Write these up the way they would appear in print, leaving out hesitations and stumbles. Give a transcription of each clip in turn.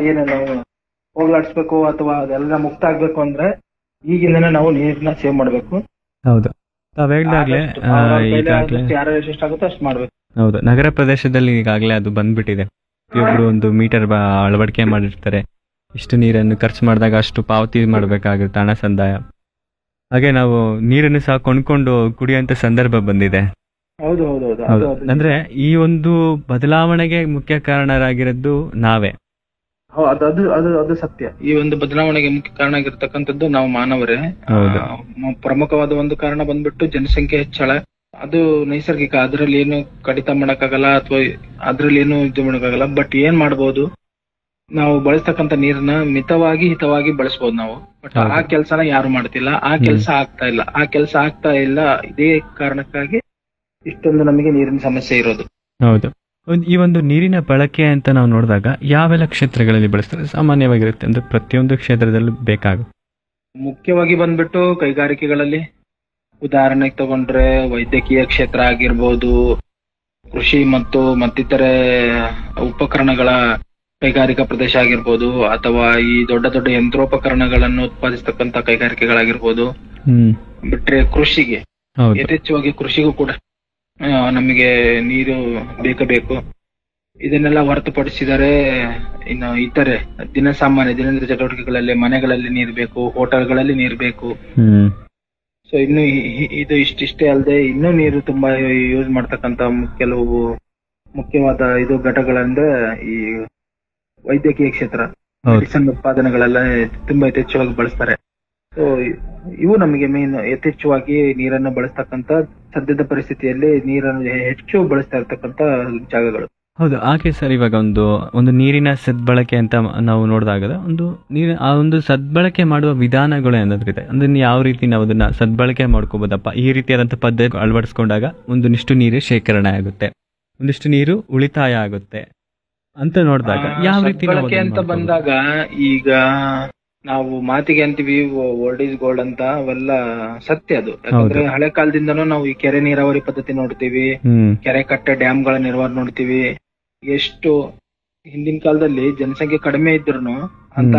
ಏನು ನಾವು ಹೋಗ್ಲಾಡಿಸ್ಬೇಕು ಅಥವಾ ಅದೆಲ್ಲ ಮುಕ್ತ ಆಗ್ಬೇಕು ಅಂದ್ರೆ ಈಗಿಂದನೇ ನಾವು ನೀರನ್ನ ಸೇವ್ ಮಾಡ್ಬೇಕು. ಹೌದು, ತಾವ್ ಹೇಳ್ದಾಗ್ಲೇ ಈಗಾಗ್ಲೇ ಯಾರು ಎಷ್ಟಾಗುತ್ತೋ ಅಷ್ಟು ಮಾಡ್ಬೇಕು. ಹೌದು, ನಗರ ಪ್ರದೇಶದಲ್ಲಿ ಈಗಾಗಲೇ ಅದು ಬಂದ್ಬಿಟ್ಟಿದೆ. ಪ್ರತಿಯೊಬ್ರು ಒಂದು ಮೀಟರ್ ಅಳವಡಿಕೆ ಮಾಡಿರ್ತಾರೆ. ಇಷ್ಟು ನೀರನ್ನು ಖರ್ಚು ಮಾಡಿದಾಗ ಅಷ್ಟು ಪಾವತಿ ಮಾಡಬೇಕಾಗುತ್ತೆ, ಹಣ ಸಂದಾಯ. ಹಾಗೆ ನಾವು ನೀರನ್ನು ಸಹ ಕೊಂಡ್ಕೊಂಡು ಕುಡಿಯುವಂತ ಸಂದರ್ಭ ಬಂದಿದೆ. ಹೌದು ಹೌದು ಹೌದು. ಅಂದ್ರೆ ಈ ಒಂದು ಬದಲಾವಣೆಗೆ ಮುಖ್ಯ ಕಾರಣರಾಗಿರೋದು ನಾವೇ. ಅದು ಅದು ಅದು ಸತ್ಯ. ಈ ಒಂದು ಬದಲಾವಣೆಗೆ ಮುಖ್ಯ ಕಾರಣ ಆಗಿರ್ತಕ್ಕಂಥದ್ದು ನಾವು ಮಾನವರೇ. ಪ್ರಮುಖವಾದ ಒಂದು ಕಾರಣ ಬಂದ್ಬಿಟ್ಟು ಜನಸಂಖ್ಯೆ ಹೆಚ್ಚಳ. ಅದು ನೈಸರ್ಗಿಕ, ಅದ್ರಲ್ಲಿ ಏನು ಕಡಿತ ಮಾಡಕ್ಕಾಗಲ್ಲ ಅಥವಾ ಅದ್ರಲ್ಲಿ ಏನು ಇದು ಮಾಡಕ್ಕಾಗಲ್ಲ. ಬಟ್ ಏನ್ ಮಾಡ್ಬೋದು, ನಾವು ಬಳಸ್ತಕ್ಕಂಥ ನೀರನ್ನ ಮಿತವಾಗಿ ಹಿತವಾಗಿ ಬಳಸ್ಬೋದು ನಾವು. ಬಟ್ ಆ ಕೆಲ್ಸನ ಯಾರು ಮಾಡ್ತಿಲ್ಲ, ಆ ಕೆಲಸ ಆಗ್ತಾ ಇಲ್ಲ. ಇದೇ ಕಾರಣಕ್ಕಾಗಿ ಇಷ್ಟೊಂದು ನಮಗೆ ನೀರಿನ ಸಮಸ್ಯೆ ಇರೋದು. ಹೌದು, ಈ ಒಂದು ನೀರಿನ ಬಳಕೆ ಅಂತ ನಾವು ನೋಡಿದಾಗ ಯಾವೆಲ್ಲ ಕ್ಷೇತ್ರಗಳಲ್ಲಿ ಬಳಸ್ತಾರೆ? ಸಾಮಾನ್ಯವಾಗಿರುತ್ತೆ ಅಂದ್ರೆ ಪ್ರತಿಯೊಂದು ಕ್ಷೇತ್ರದಲ್ಲೂ ಬೇಕಾಗುತ್ತೆ. ಮುಖ್ಯವಾಗಿ ಬಂದ್ಬಿಟ್ಟು ಕೈಗಾರಿಕೆಗಳಲ್ಲಿ, ಉದಾಹರಣೆಗೆ ತಗೊಂಡ್ರೆ ವೈದ್ಯಕೀಯ ಕ್ಷೇತ್ರ ಆಗಿರ್ಬೋದು, ಕೃಷಿ ಮತ್ತು ಮತ್ತಿತರೆ ಉಪಕರಣಗಳ ಕೈಗಾರಿಕಾ ಪ್ರದೇಶ ಆಗಿರ್ಬೋದು, ಅಥವಾ ಈ ದೊಡ್ಡ ದೊಡ್ಡ ಯಂತ್ರೋಪಕರಣಗಳನ್ನು ಉತ್ಪಾದಿಸತಕ್ಕಂತ ಕೈಗಾರಿಕೆಗಳಾಗಿರ್ಬೋದು. ಬಿಟ್ರೆ ಕೃಷಿಗೆ, ಯಥೇಚ್ಛವಾಗಿ ಕೃಷಿಗೂ ಕೂಡ ನಮಗೆ ನೀರು ಬೇಕು. ಇದನ್ನೆಲ್ಲ ಹೊರತುಪಡಿಸಿದರೆ ಇನ್ನು ಇತರೆ ದಿನನಿತ್ಯ ಚಟುವಟಿಕೆಗಳಲ್ಲಿ ಮನೆಗಳಲ್ಲಿ ನೀರು ಬೇಕು, ಹೋಟೆಲ್ಗಳಲ್ಲಿ ನೀರು ಬೇಕು. ಸೊ ಇನ್ನು ಇದು ಇಷ್ಟೇ ಅಲ್ಲದೆ ಇನ್ನೂ ನೀರು ತುಂಬಾ ಯೂಸ್ ಮಾಡ್ತಕ್ಕಂತ ಕೆಲವು ಮುಖ್ಯವಾದ ಘಟಕಗಳಂದ್ರೆ ಈ ವೈದ್ಯಕೀಯ ಕ್ಷೇತ್ರ, ಮೆಡಿಸಿನ್ ಉತ್ಪಾದನೆಗಳೆಲ್ಲ ತುಂಬಾ ಯಥೇಚ್ಛವಾಗಿ ಬಳಸ್ತಾರೆ. ಸೊ ಇವು ನಮಗೆ ಮೇನ್ ಯಥೇಚ್ಛವಾಗಿ ನೀರನ್ನು ಬಳಸ್ತಕ್ಕಂತ, ಸದ್ಯದ ಪರಿಸ್ಥಿತಿಯಲ್ಲಿ ನೀರನ್ನು ಹೆಚ್ಚು ಬಳಸ್ತಾ ಇರ್ತಕ್ಕಂತ ಜಾಗಗಳು. ಹೌದು, ಹಾಗೆ ಸರ್. ಇವಾಗ ಒಂದು ನೀರಿನ ಸದ್ಬಳಕೆ ಅಂತ ನಾವು ನೋಡಿದಾಗ ಆ ಒಂದು ಸದ್ಬಳಕೆ ಮಾಡುವ ವಿಧಾನಗಳು ಏನಾದ್ರಿದೆ ಅಂದ್ರೆ ಯಾವ ರೀತಿ ನಾವು ಅದನ್ನ ಸದ್ಬಳಕೆ ಮಾಡ್ಕೋಬಹುದಪ್ಪ, ಈ ರೀತಿಯಾದಂತಹ ಪದ್ಧತಿ ಅಳವಡಿಸ್ಕೊಂಡಾಗ ಒಂದಿಷ್ಟು ನೀರು ಶೇಖರಣೆ ಆಗುತ್ತೆ, ಒಂದಿಷ್ಟು ನೀರು ಉಳಿತಾಯ ಆಗುತ್ತೆ ಅಂತ ನೋಡಿದಾಗ ಯಾವ ರೀತಿ ಅಂತ ಬಂದಾಗ, ಈಗ ನಾವು ಮಾತಿಗೆ ಅಂತೀವಿ ಓಲ್ಡ್ ಈಸ್ ಗೋಲ್ಡ್ ಅಂತ, ಅವೆಲ್ಲ ಸತ್ಯ ಅದು. ಯಾಕಂದ್ರೆ ಹಳೆ ಕಾಲದಿಂದನೂ ನಾವು ಈ ಕೆರೆ ನೀರಾವರಿ ಪದ್ಧತಿ ನೋಡ್ತೀವಿ, ಕೆರೆ ಕಟ್ಟೆ ಡ್ಯಾಮ್ಗಳ ನಿರ್ವಹಣೆ ನೋಡ್ತೀವಿ. ಎಷ್ಟು ಹಿಂದಿನ ಕಾಲದಲ್ಲಿ ಜನಸಂಖ್ಯೆ ಕಡಿಮೆ ಇದ್ರು ಅಂತ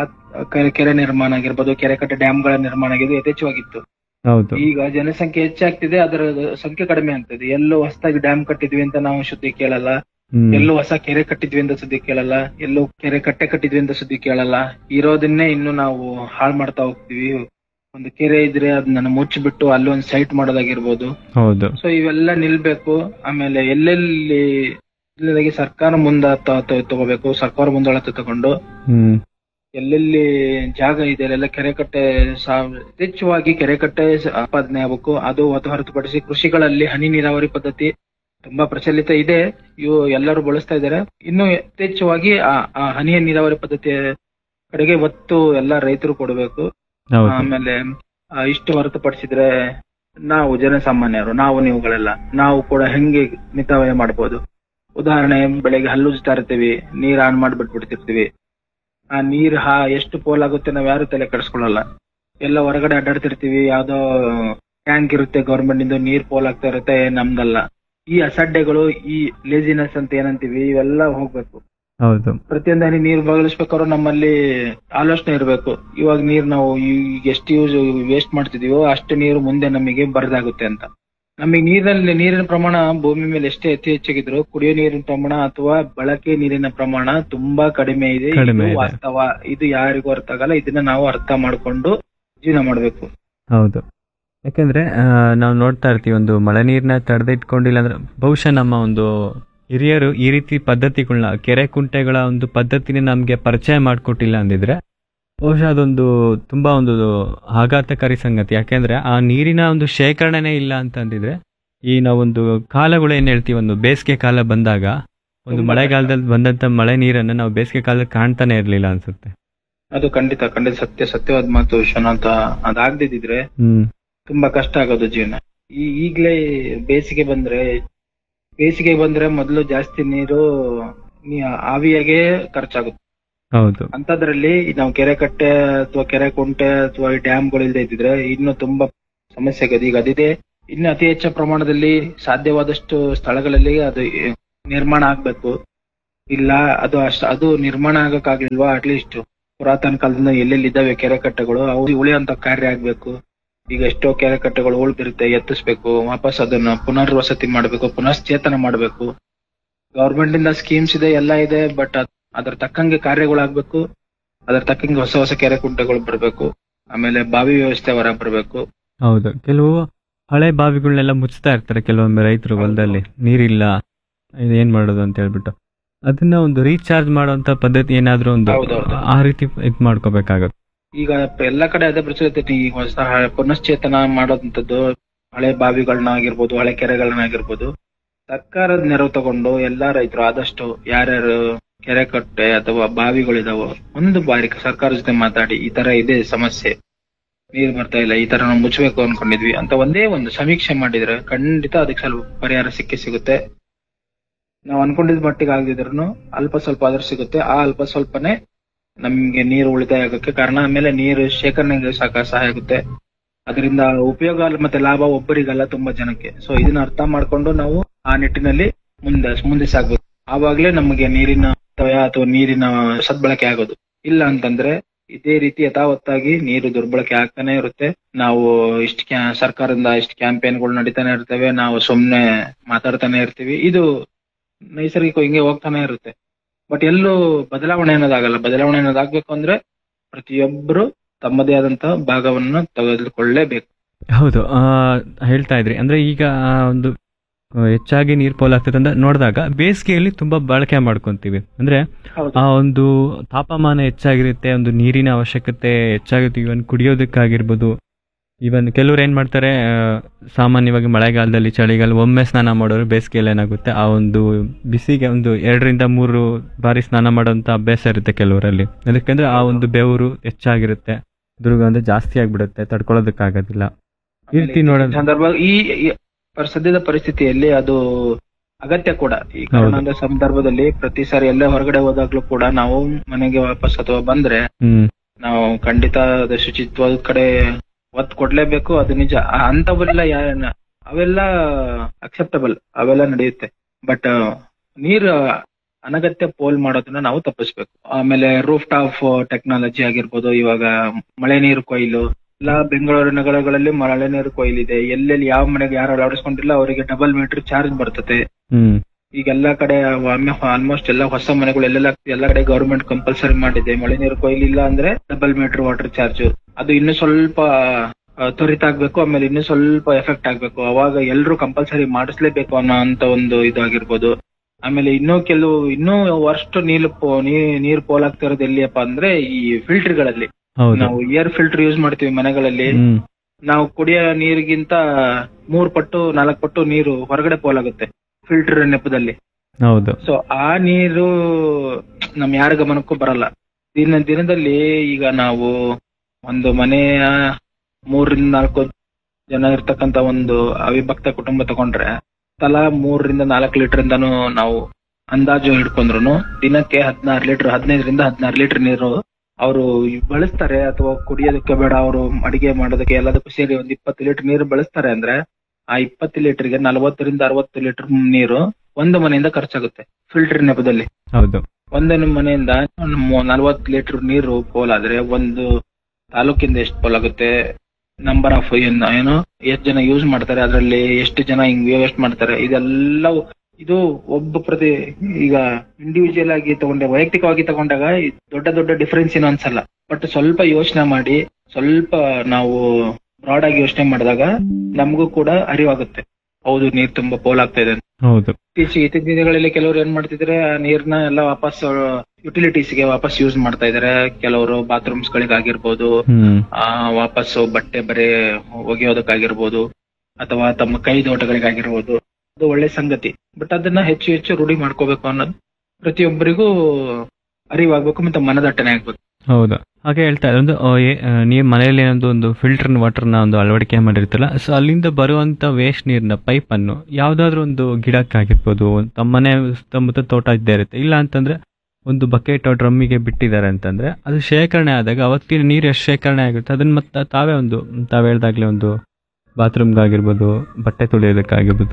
ಕೆರೆ ನಿರ್ಮಾಣ ಆಗಿರ್ಬೋದು, ಕೆರೆ ಕಟ್ಟೆ ಡ್ಯಾಮ್ಗಳ ನಿರ್ಮಾಣ ಆಗಿದ್ದು ಯಥೇಚ್ಛವಾಗಿತ್ತು. ಈಗ ಜನಸಂಖ್ಯೆ ಹೆಚ್ಚಾಗ್ತಿದೆ, ಅದರ ಸಂಖ್ಯೆ ಕಡಿಮೆ ಆಗ್ತದೆ. ಎಲ್ಲೋ ಹೊಸದಾಗಿ ಡ್ಯಾಮ್ ಕಟ್ಟಿದ್ವಿ ಅಂತ ನಾವು ಸುದ್ದಿ ಕೇಳಲ್ಲ, ಎಲ್ಲೋ ಹೊಸ ಕೆರೆ ಕಟ್ಟಿದ್ವಿ ಅಂತ ಸುದ್ದಿ ಕೇಳಲ್ಲ, ಎಲ್ಲೋ ಕೆರೆ ಕಟ್ಟೆ ಕಟ್ಟಿದ್ವಿ ಅಂತ ಸುದ್ದಿ ಕೇಳಲ್ಲ. ಇರೋದನ್ನೇ ಇನ್ನು ನಾವು ಹಾಳು ಮಾಡ್ತಾ ಹೋಗ್ತೀವಿ. ಒಂದು ಕೆರೆ ಇದ್ರೆ ಅದನ್ನ ಮುಚ್ಚಿಬಿಟ್ಟು ಅಲ್ಲೊಂದು ಸೈಟ್ ಮಾಡೋದಾಗಿರ್ಬೋದು. ಸೊ ಇವೆಲ್ಲ ನಿಲ್ಬೇಕು. ಆಮೇಲೆ ಎಲ್ಲೆಲ್ಲಿ ಸರ್ಕಾರ ತಗೋಬೇಕು, ಸರ್ಕಾರ ಮುಂದಾಳತೆ ತಗೊಂಡು ಎಲ್ಲೆಲ್ಲಿ ಜಾಗ ಇದೆ ಅಲ್ಲೆಲ್ಲ ಕೆರೆ ಕಟ್ಟೆ ಯಥೇಚ್ಛವಾಗಿ ಕೆರೆ ಕಟ್ಟೆ ಉತ್ಪಾದನೆ ಆಗಬೇಕು. ಅದು ಹೊರತುಪಡಿಸಿ ಕೃಷಿಗಳಲ್ಲಿ ಹನಿ ನೀರಾವರಿ ಪದ್ಧತಿ ತುಂಬಾ ಪ್ರಚಲಿತ ಇದೆ, ಇವು ಎಲ್ಲರೂ ಬಳಸ್ತಾ ಇದ್ದಾರೆ. ಇನ್ನು ಯಥೇಚ್ಛವಾಗಿ ಆ ಹನಿ ನೀರಾವರಿ ಪದ್ಧತಿಯ ಕಡೆಗೆ ಒತ್ತು ಎಲ್ಲ ರೈತರು ಕೊಡಬೇಕು. ಆಮೇಲೆ ಇಷ್ಟು ಹೊರತುಪಡಿಸಿದ್ರೆ ನಾವು ಜನಸಾಮಾನ್ಯರು, ನೀವುಗಳೆಲ್ಲ ನಾವು ಕೂಡ ಹೆಂಗೆ ಮಿತವ್ಯಯ ಮಾಡ್ಬೋದು. ಉದಾಹರಣೆ, ಬೆಳಗ್ಗೆ ಹಲ್ಲುಜ್ತಾ ಇರ್ತೀವಿ, ನೀರ್ ಆನ್ ಮಾಡ್ಬಿಟ್ಬಿಡ್ತಿರ್ತೀವಿ. ಆ ನೀರ್ ಎಷ್ಟು ಪೋಲ್ ಆಗುತ್ತೆ ನಾವ್ ಯಾರು ತಲೆ ಕೆಡಿಸ್ಕೊಳ್ಳಲ್ಲ. ಎಲ್ಲ ಹೊರಗಡೆ ಅಡ್ಡಾಡ್ತಿರ್ತೀವಿ, ಯಾವ್ದೋ ಟ್ಯಾಂಕ್ ಇರುತ್ತೆ ಗವರ್ಮೆಂಟ್ ಇಂದ, ನೀರ್ ಪೋಲ್ ಆಗ್ತಾ ಇರುತ್ತೆ, ನಮ್ದಲ್ಲ. ಈ ಅಸಡ್ಡೆಗಳು, ಈ ಲೇಜಿನೆಸ್ ಅಂತ ಏನಂತೀವಿ, ಇವೆಲ್ಲ ಹೋಗ್ಬೇಕು. ಪ್ರತಿಯೊಂದು ಹನಿ ನೀರು ಬದಲಿಸ್ಬೇಕಾದ್ರೂ ನಮ್ಮಲ್ಲಿ ಆಲೋಚನೆ ಇರಬೇಕು. ಇವಾಗ ನೀರ್ ನಾವು ಎಷ್ಟು ವೇಸ್ಟ್ ಮಾಡ್ತಿದೀವೋ ಅಷ್ಟು ನೀರು ಮುಂದೆ ನಮಗೆ ಬರದಾಗುತ್ತೆ ಅಂತ. ನಮಗೆ ನೀರಿನ ಪ್ರಮಾಣ ಭೂಮಿ ಮೇಲೆ ಎಷ್ಟೇ ಹೆಚ್ಚಾಗಿದ್ರು ಕುಡಿಯೋ ನೀರಿನ ಪ್ರಮಾಣ ಅಥವಾ ಬಳಕೆ ನೀರಿನ ಪ್ರಮಾಣ ತುಂಬಾ ಕಡಿಮೆ ಇದೆ. ವಾಸ್ತವ, ಇದು ಯಾರಿಗೂ ಅರ್ಥ ಆಗಲ್ಲ. ಇದನ್ನ ನಾವು ಅರ್ಥ ಮಾಡ್ಕೊಂಡು ಜೀವನ ಮಾಡ್ಬೇಕು. ಹೌದು, ಯಾಕಂದ್ರೆ ನಾವು ನೋಡ್ತಾ ಇರ್ತೀವಿ, ಒಂದು ಮಳೆ ನೀರ್ನ ತಡೆದಿಟ್ಕೊಂಡಿಲ್ಲ ಅಂದ್ರೆ ಬಹುಶಃ ನಮ್ಮ ಒಂದು ಹಿರಿಯರು ಈ ರೀತಿ ಪದ್ಧತಿಗಳನ್ನ, ಕೆರೆ ಕುಂಟೆಗಳ ಒಂದು ಪದ್ಧತಿನ ನಮ್ಗೆ ಪರಿಚಯ ಮಾಡಿಕೊಟ್ಟಿಲ್ಲ ಅಂದಿದ್ರೆ ಬಹುಶಃ ಅದೊಂದು ತುಂಬಾ ಒಂದು ಆಘಾತಕಾರಿ ಸಂಗತಿ. ಯಾಕೆಂದ್ರೆ ಆ ನೀರಿನ ಒಂದು ಶೇಖರಣೆನೇ ಇಲ್ಲ ಅಂತಂದಿದ್ರೆ ಈ ನಾವೊಂದು ಕಾಲಗಳು ಏನ್ ಹೇಳ್ತೀವಿ, ಒಂದು ಬೇಸಿಗೆ ಕಾಲ ಬಂದಾಗ ಒಂದು ಮಳೆಗಾಲದಲ್ಲಿ ಬಂದಂತ ಮಳೆ ನೀರನ್ನ ನಾವು ಬೇಸಿಗೆ ಕಾಲದಲ್ಲಿ ಕಾಣ್ತಾನೆ ಇರ್ಲಿಲ್ಲ ಅನ್ಸುತ್ತೆ. ಅದು ಖಂಡಿತ ಸತ್ಯವಾದ ಮಾತು ವಿಶ್ವನಾಥ. ಅದಾಗದಿದ್ರೆ ತುಂಬಾ ಕಷ್ಟ ಆಗೋದು ಜೀವನ. ಈಗ್ಲೇ ಬೇಸಿಗೆ ಬಂದ್ರೆ ಮೊದಲು ಜಾಸ್ತಿ ನೀರು ಆವಿಯಾಗೆ ಖರ್ಚಾಗುತ್ತೆ. ಹೌದು, ಅಂತದ್ರಲ್ಲಿ ನಾವು ಕೆರೆ ಕಟ್ಟೆ ಅಥವಾ ಕೆರೆ ಕುಂಟೆ ಅಥವಾ ಡ್ಯಾಮ್ಗಳು ಇಲ್ಲದೆ ಇದ್ದಿದ್ರೆ ಇನ್ನು ತುಂಬಾ ಸಮಸ್ಯೆ ಆಗೋದು. ಈಗ ಅದಿದೆ, ಇನ್ನು ಅತಿ ಹೆಚ್ಚು ಪ್ರಮಾಣದಲ್ಲಿ ಸಾಧ್ಯವಾದಷ್ಟು ಸ್ಥಳಗಳಲ್ಲಿ ಅದು ನಿರ್ಮಾಣ ಆಗ್ಬೇಕು. ಇಲ್ಲ ಅದು ನಿರ್ಮಾಣ ಆಗಕ್ಕಾಗ್ಲಿಲ್ವಾ? ಅಟ್ಲೀಸ್ಟ್ ಪುರಾತನ ಕಾಲದಿಂದ ಎಲ್ಲೆಲ್ಲಿ ಇದ್ದಾವೆ ಕೆರೆ ಕಟ್ಟೆಗಳು ಅವು ಉಳಿಯುವಂತ ಕಾರ್ಯ ಆಗ್ಬೇಕು. ಈಗ ಎಷ್ಟೋ ಕೆರೆ ಕಟ್ಟೆಗಳು ಉಳಿದಿರುತ್ತೆ, ಎತ್ತಿಸ್ಬೇಕು, ವಾಪಸ್ ಅದನ್ನ ಪುನರ್ವಸತಿ ಮಾಡ್ಬೇಕು, ಪುನಶ್ಚೇತನ ಮಾಡ್ಬೇಕು. ಗವರ್ಮೆಂಟ್ ಇಂದ ಸ್ಕೀಮ್ಸ್ ಇದೆ, ಎಲ್ಲ ಇದೆ, ಬಟ್ ಅದ್ರ ತಕ್ಕಂಗೆ ಕಾರ್ಯಗಳಾಗ್ಬೇಕು. ಅದ್ರ ತಕ್ಕಂಗೆ ಹೊಸ ಹೊಸ ಕೆರೆ ಕುಂಟೆಗಳು ಬರ್ಬೇಕು. ಆಮೇಲೆ ಬಾವಿ ವ್ಯವಸ್ಥೆ ಹೊರ ಬರ್ಬೇಕು. ಹೌದು, ಕೆಲವು ಹಳೆ ಬಾವಿಗಳನ್ನೆಲ್ಲ ಮುಚ್ತಾ ಇರ್ತಾರೆ ಕೆಲವೊಮ್ಮೆ ರೈತರು ಹೊಲದಲ್ಲಿ, ನೀರಿಲ್ಲ ಏನ್ ಮಾಡೋದು ಅಂತ ಹೇಳ್ಬಿಟ್ಟು ಅದನ್ನ ಒಂದು ರೀಚಾರ್ಜ್ ಮಾಡುವಂತ ಪದ್ಧತಿ ಏನಾದ್ರೂ ಒಂದು ಹೌದೌದು. ಆ ರೀತಿ ಇದ್ ಮಾಡ್ಕೋಬೇಕಾಗತ್ತೆ. ಈಗ ಎಲ್ಲ ಕಡೆ ಅದೇ ಪ್ರಚಲಿತ ಐತಿ. ಈಗ ಹೊಸ ಪುನಶ್ಚೇತನ ಮಾಡೋದಂಥದ್ದು ಹಳೆ ಬಾವಿಗಳನ್ನಾಗಿರ್ಬೋದು, ಹಳೆ ಕೆರೆಗಳನ್ನಾಗಿರ್ಬೋದು, ಸರ್ಕಾರದ ನೆರವು ತಗೊಂಡು ಎಲ್ಲಾ ರೈತರು ಆದಷ್ಟು ಯಾರ್ಯಾರು ಕೆರೆ ಕಟ್ಟೆ ಅಥವಾ ಬಾವಿಗಳಿದಾವೋ ಒಂದು ಬಾರಿ ಸರ್ಕಾರದ ಜೊತೆ ಮಾತಾಡಿ, ಈ ತರ ಇದೆ ಸಮಸ್ಯೆ, ನೀರ್ ಬರ್ತಾ ಇಲ್ಲ, ಈ ತರ ನಾವು ಮುಚ್ಚಬೇಕು ಅನ್ಕೊಂಡಿದ್ವಿ ಅಂತ ಒಂದೇ ಒಂದು ಸಮೀಕ್ಷೆ ಮಾಡಿದ್ರೆ ಖಂಡಿತ ಅದಕ್ಕೆ ಸ್ವಲ್ಪ ಪರಿಹಾರ ಸಿಗುತ್ತೆ. ನಾವು ಅನ್ಕೊಂಡಿದ್ ಮಟ್ಟಿಗೆ ಆಗದಿದ್ರು ಅಲ್ಪ ಸ್ವಲ್ಪ ಆದ್ರೂ ಸಿಗುತ್ತೆ. ಆ ಅಲ್ಪ ಸ್ವಲ್ಪನೇ ನಮ್ಗೆ ನೀರು ಉಳಿತಾಯ ಆಗೋಕ್ಕೆ ಕಾರಣ. ಆಮೇಲೆ ನೀರು ಶೇಖರಣೆಗೆ ಸಹಾಯ ಆಗುತ್ತೆ. ಅದರಿಂದ ಉಪಯೋಗ ಮತ್ತೆ ಲಾಭ ಒಬ್ಬರಿಗಲ್ಲ, ತುಂಬಾ ಜನಕ್ಕೆ. ಸೊ ಇದನ್ನ ಅರ್ಥ ಮಾಡ್ಕೊಂಡು ನಾವು ಆ ನಿಟ್ಟಿನಲ್ಲಿ ಮುಂದೆ ಸಾಗ್ಬೇಕು. ಆವಾಗ್ಲೇ ನಮಗೆ ನೀರಿನ ಅಥವಾ ನೀರಿನ ಸದ್ಬಳಕೆ ಆಗೋದು. ಇಲ್ಲ ಅಂತಂದ್ರೆ ಇದೇ ರೀತಿ ಯಥಾವತ್ತಾಗಿ ನೀರು ದುರ್ಬಳಕೆ ಆಗ್ತಾನೆ ಇರುತ್ತೆ. ನಾವು ಸರ್ಕಾರದಿಂದ ಇಷ್ಟು ಕ್ಯಾಂಪೇನ್ಗಳು ನಡೀತಾನೆ ಇರ್ತವೆ, ನಾವು ಸುಮ್ನೆ ಮಾತಾಡ್ತಾನೆ ಇರ್ತೀವಿ. ಇದು ನೈಸರ್ಗಿಕ ಹಿಂಗೆ ಹೋಗ್ತಾನೆ ಇರುತ್ತೆ. ಬಟ್ ಎಲ್ಲೂ ಬದಲಾವಣೆ ಅನ್ನೋದಾಗಲ್ಲ. ಬದಲಾವಣೆ ಅನ್ನೋದಾಗ್ಬೇಕು ಅಂದ್ರೆ ಪ್ರತಿಯೊಬ್ಬರು ತಮ್ಮದೇ ಆದಂತಹ ಭಾಗವನ್ನು ತೆಗೆದುಕೊಳ್ಳಲೇಬೇಕು. ಹೌದು, ಹೇಳ್ತಾ ಇದ್ರಿ ಅಂದ್ರೆ ಈಗ ಒಂದು ಹೆಚ್ಚಾಗಿ ನೀರ್ ಪೋಲಾಗ್ತದೆ ಅಂತ ನೋಡಿದಾಗ ಬೇಸಿಗೆಯಲ್ಲಿ ತುಂಬಾ ಬಳಕೆ ಮಾಡ್ಕೊಂತೀವಿ. ಅಂದ್ರೆ ಆ ಒಂದು ತಾಪಮಾನ ಹೆಚ್ಚಾಗಿರುತ್ತೆ, ಒಂದು ನೀರಿನ ಅವಶ್ಯಕತೆ ಹೆಚ್ಚಾಗುತ್ತೆ. ಇವನ್ ಕುಡಿಯೋದಕ್ಕಾಗಿರ್ಬೋದು. ಇವನ್ ಕೆಲವ್ರು ಏನ್ ಮಾಡ್ತಾರೆ, ಸಾಮಾನ್ಯವಾಗಿ ಮಳೆಗಾಲದಲ್ಲಿ ಚಳಿಗಾಲ ಒಮ್ಮೆ ಸ್ನಾನ ಮಾಡೋರು, ಬೇಸಿಗೆಯಲ್ಲಿ ಏನಾಗುತ್ತೆ ಆ ಒಂದು ಬಿಸಿಗೆ ಒಂದು 2 ರಿಂದ 3 ಬಾರಿ ಸ್ನಾನ ಮಾಡೋಂತ ಅಭ್ಯಾಸ ಇರುತ್ತೆ ಕೆಲವರಲ್ಲಿ. ಅದಕ್ಕಂದ್ರೆ ಆ ಒಂದು ಬೆವರು ಹೆಚ್ಚಾಗಿರುತ್ತೆ, ದುರ್ಗಂಧ ಜಾಸ್ತಿ ಆಗ್ಬಿಡುತ್ತೆ, ತಡ್ಕೊಳ್ಳೋದಕ್ಕಾಗೋದಿಲ್ಲ. ಈ ರೀತಿ ನೋಡೋದು ಸಂದರ್ಭ ಈ ಸದ್ಯದ ಪರಿಸ್ಥಿತಿಯಲ್ಲಿ ಅದು ಅಗತ್ಯ ಕೂಡ. ಈ ಕರೋನಾದ ಸಂದರ್ಭದಲ್ಲಿ ಪ್ರತಿ ಸಾರಿ ಎಲ್ಲೇ ಹೊರಗಡೆ ಹೋದಾಗ್ಲೂ ಕೂಡ ನಾವು ಮನೆಗೆ ವಾಪಸ್ ಅಥವಾ ಬಂದ್ರೆ ನಾವು ಖಂಡಿತ ಶುಚಿತ್ವದ ಕಡೆ ಒತ್ತು ಕೊಡ್ಲೇಬೇಕು. ಅದು ನಿಜ. ಅಂತವೆಲ್ಲ ಅವೆಲ್ಲ ಅಕ್ಸೆಪ್ಟಬಲ್, ಅವೆಲ್ಲ ನಡೆಯುತ್ತೆ. ಬಟ್ ನೀರು ಅನಗತ್ಯ ಪೋಲ್ ಮಾಡೋದನ್ನ ನಾವು ತಪ್ಪಿಸ್ಬೇಕು. ಆಮೇಲೆ ರೂಫ್ ಟಾಪ್ ಟೆಕ್ನಾಲಜಿ ಆಗಿರ್ಬೋದು, ಇವಾಗ ಮಳೆ ನೀರು ಕೊಯ್ಲು ಎಲ್ಲ ಬೆಂಗಳೂರು ನಗರಗಳಲ್ಲಿ ಮಳೆ ನೀರು ಕೊಯ್ಲಿದೆ. ಎಲ್ಲೆಲ್ಲಿ ಯಾವ ಮನೆಗೆ ಯಾರು ಅಳವಡಿಸ್ಕೊಂಡಿಲ್ಲ ಅವರಿಗೆ ಡಬಲ್ ಮೀಟರ್ ಚಾರ್ಜ್ ಬರ್ತದೆ. ಈಗ ಎಲ್ಲಾ ಕಡೆ ಆಲ್ಮೋಸ್ಟ್ ಎಲ್ಲ ಹೊಸ ಮನೆಗಳು ಎಲ್ಲ ಕಡೆ ಗವರ್ಮೆಂಟ್ ಕಂಪಲ್ಸರಿ ಮಾಡಿದೆ. ಮಳೆ ನೀರು ಕೊಯ್ಲಿಲ್ಲ ಅಂದ್ರೆ ಡಬಲ್ ಮೀಟರ್ ವಾಟರ್ ಚಾರ್ಜ್. ಅದು ಇನ್ನು ಸ್ವಲ್ಪ ತ್ವರಿತ ಆಗ್ಬೇಕು, ಆಮೇಲೆ ಇನ್ನು ಸ್ವಲ್ಪ ಎಫೆಕ್ಟ್ ಆಗ್ಬೇಕು. ಅವಾಗ ಎಲ್ರು ಕಂಪಲ್ಸರಿ ಮಾಡಿಸ್ಲೇಬೇಕು ಅನ್ನೋ ಅಂತ ಒಂದು ಇದಾಗಿರ್ಬೋದು. ಆಮೇಲೆ ಇನ್ನೂ ವರ್ಸ್ಟ್ ನೀರು ಪೋಲಾಗ್ತಾ ಇರೋದು ಎಲ್ಲಿಯಪ್ಪ ಅಂದ್ರೆ ಈ ಫಿಲ್ಟರ್ ಗಳಲ್ಲಿ. ನಾವು ಏರ್ ಫಿಲ್ಟರ್ ಯೂಸ್ ಮಾಡ್ತೀವಿ ಮನೆಗಳಲ್ಲಿ. ನಾವು ಕುಡಿಯೋ ನೀರಿಗಿಂತ 3 ಪಟ್ಟು 4 ಪಟ್ಟು ನೀರು ಹೊರಗಡೆ ಪೋಲಾಗುತ್ತೆ ಫಿಲ್ಟರ್ ನೆಪದಲ್ಲಿ. ಹೌದು. ಸೊ ಆ ನೀರು ನಮ್ ಯಾರ ಗಮನಕ್ಕೂ ಬರಲ್ಲ. ದಿನದಲ್ಲಿ ಈಗ ನಾವು ಒಂದು ಮನೆಯ 3 ರಿಂದ 4 ಜನ ಇರ್ತಕ್ಕಂತ ಒಂದು ಅವಿಭಕ್ತ ಕುಟುಂಬ ತಗೊಂಡ್ರೆ ತಲಾ 3 ರಿಂದ 4 ಲೀಟರ್ ಇಂದಾನು ನಾವು ಅಂದಾಜು ಹಿಡ್ಕೊಂಡ್ರು ದಿನಕ್ಕೆ 15 ರಿಂದ 16 ಲೀಟರ್ ನೀರು ಅವರು ಬಳಸ್ತಾರೆ. ಅಥವಾ ಕುಡಿಯೋದಕ್ಕೆ ಬೇಡ, ಅವರು ಅಡಿಗೆ ಮಾಡೋದಕ್ಕೆ ಎಲ್ಲದಕ್ಕೂ ಸೇರಿ ಒಂದು 20 ಲೀಟರ್ ನೀರು ಬಳಸ್ತಾರೆ. ಅಂದ್ರೆ ಆ 20 ಲೀಟರ್ಗೆ 40 ರಿಂದ 60 ಲೀಟರ್ ನೀರು ಒಂದು ಮನೆಯಿಂದ ಖರ್ಚಾಗುತ್ತೆ ಫಿಲ್ಟರ್ ನೆಪದಲ್ಲಿ. ಹೌದು. ಒಂದೊಂದು ಮನೆಯಿಂದ 40 ಲೀಟರ್ ನೀರು ಪೋಲಾದ್ರೆ ಒಂದು ತಾಲೂಕಿಂದ ಎಷ್ಟು ಪೋಲಾಗುತ್ತೆ, ನಂಬರ್ ಆಫ್ ಎಷ್ಟು ಜನ ಯೂಸ್ ಮಾಡ್ತಾರೆ, ಅದರಲ್ಲಿ ಎಷ್ಟು ಜನ ಹಿಂಗ್ ವೇಸ್ಟ್ ಮಾಡ್ತಾರೆ, ಇದು ಈಗ ಇಂಡಿವಿಜುವಲ್ ಆಗಿ ವೈಯಕ್ತಿಕವಾಗಿ ತಗೊಂಡಾಗ ದೊಡ್ಡ ಡಿಫರೆನ್ಸ್ ಏನು ಅನ್ಸಲ್ಲ. ಬಟ್ ಸ್ವಲ್ಪ ಯೋಚನೆ ಮಾಡಿ, ಸ್ವಲ್ಪ ನಾವು ಬ್ರಾಡ್ ಆಗಿ ಯೋಚನೆ ಮಾಡಿದಾಗ ನಮಗೂ ಕೂಡ ಅರಿವಾಗುತ್ತೆ, ಹೌದು ನೀರ್ ತುಂಬಾ ಪೋಲಾಗ್ತಾ ಇದೆ. ಹೌದು. ಇತ್ತೀಚಿನ ದಿನಗಳಲ್ಲಿ ಕೆಲವರು ಏನ್ ಮಾಡ್ತಿದ್ರೆ, ನೀರ್ನ ಎಲ್ಲ ವಾಪಸ್ ಯುಟಿಲಿಟೀಸ್ ಗೆ ವಾಪಸ್ ಯೂಸ್ ಮಾಡ್ತಾ ಇದಾರೆ. ಕೆಲವರು ಬಾತ್ರೂಮ್ಸ್ ಗಳಿಗಾಗಿರ್ಬೋದು, ವಾಪಸ್ ಬಟ್ಟೆ ಬರೆ ಒಗೆಯೋದಕ್ಕಾಗಿರ್ಬೋದು, ಅಥವಾ ತಮ್ಮ ಕೈ ತೋಟಗಳಿಗಾಗಿರ್ಬೋದು. ಅದು ಒಳ್ಳೆ ಸಂಗತಿ. ಬಟ್ ಅದನ್ನ ಹೆಚ್ಚು ರೂಢಿ ಮಾಡ್ಕೋಬೇಕು ಅನ್ನೋದು ಪ್ರತಿಯೊಬ್ಬರಿಗೂ ಅರಿವಾಗ್ಬೇಕು, ಮತ್ತೆ ಮನದಟ್ಟಣೆ ಆಗ್ಬೇಕು. ಹೌದಾ. ಹಾಗೆ ಹೇಳ್ತಾ ಇದ್ರೆ ನೀವು ಮನೆಯಲ್ಲಿ ಒಂದು ಫಿಲ್ಟರ್ ವಾಟರ್ನ ಒಂದು ಅಳವಡಿಕೆ ಮಾಡಿರ್ತಲ್ಲ, ಸೊ ಅಲ್ಲಿಂದ ಬರುವಂತ ವೇಸ್ಟ್ ನೀರಿನ ಪೈಪ್ ಅನ್ನು ಯಾವ್ದಾದ್ರು ಒಂದು ಗಿಡಕ್ಕಾಗಿರ್ಬೋದು, ತಮ್ಮನೆ ಸುತ್ತಮುತ್ತ ತೋಟ ಇದ್ದೇ ಇರುತ್ತೆ, ಇಲ್ಲ ಅಂತಂದ್ರೆ ಒಂದು ಬಕೆಟ್ ಡ್ರಮ್ಮಿಗೆ ಬಿಟ್ಟಿದ್ದಾರೆ ಅಂತಂದ್ರೆ ಅದು ಶೇಖರಣೆ ಆದಾಗ ಅವತ್ತಿನ ನೀರು ಎಷ್ಟು ಶೇಖರಣೆ ಆಗುತ್ತೆ ಅದನ್ನ ಮತ್ತೆ ತಾವೇ ಹೇಳ್ದಾಗ್ಲೇ ಒಂದು ಬಾತ್ರೂಮ್ಗಾಗಿರ್ಬೋದು, ಬಟ್ಟೆ ತೊಳೆಯೋದಕ್ಕಾಗಿರ್ಬೋದು,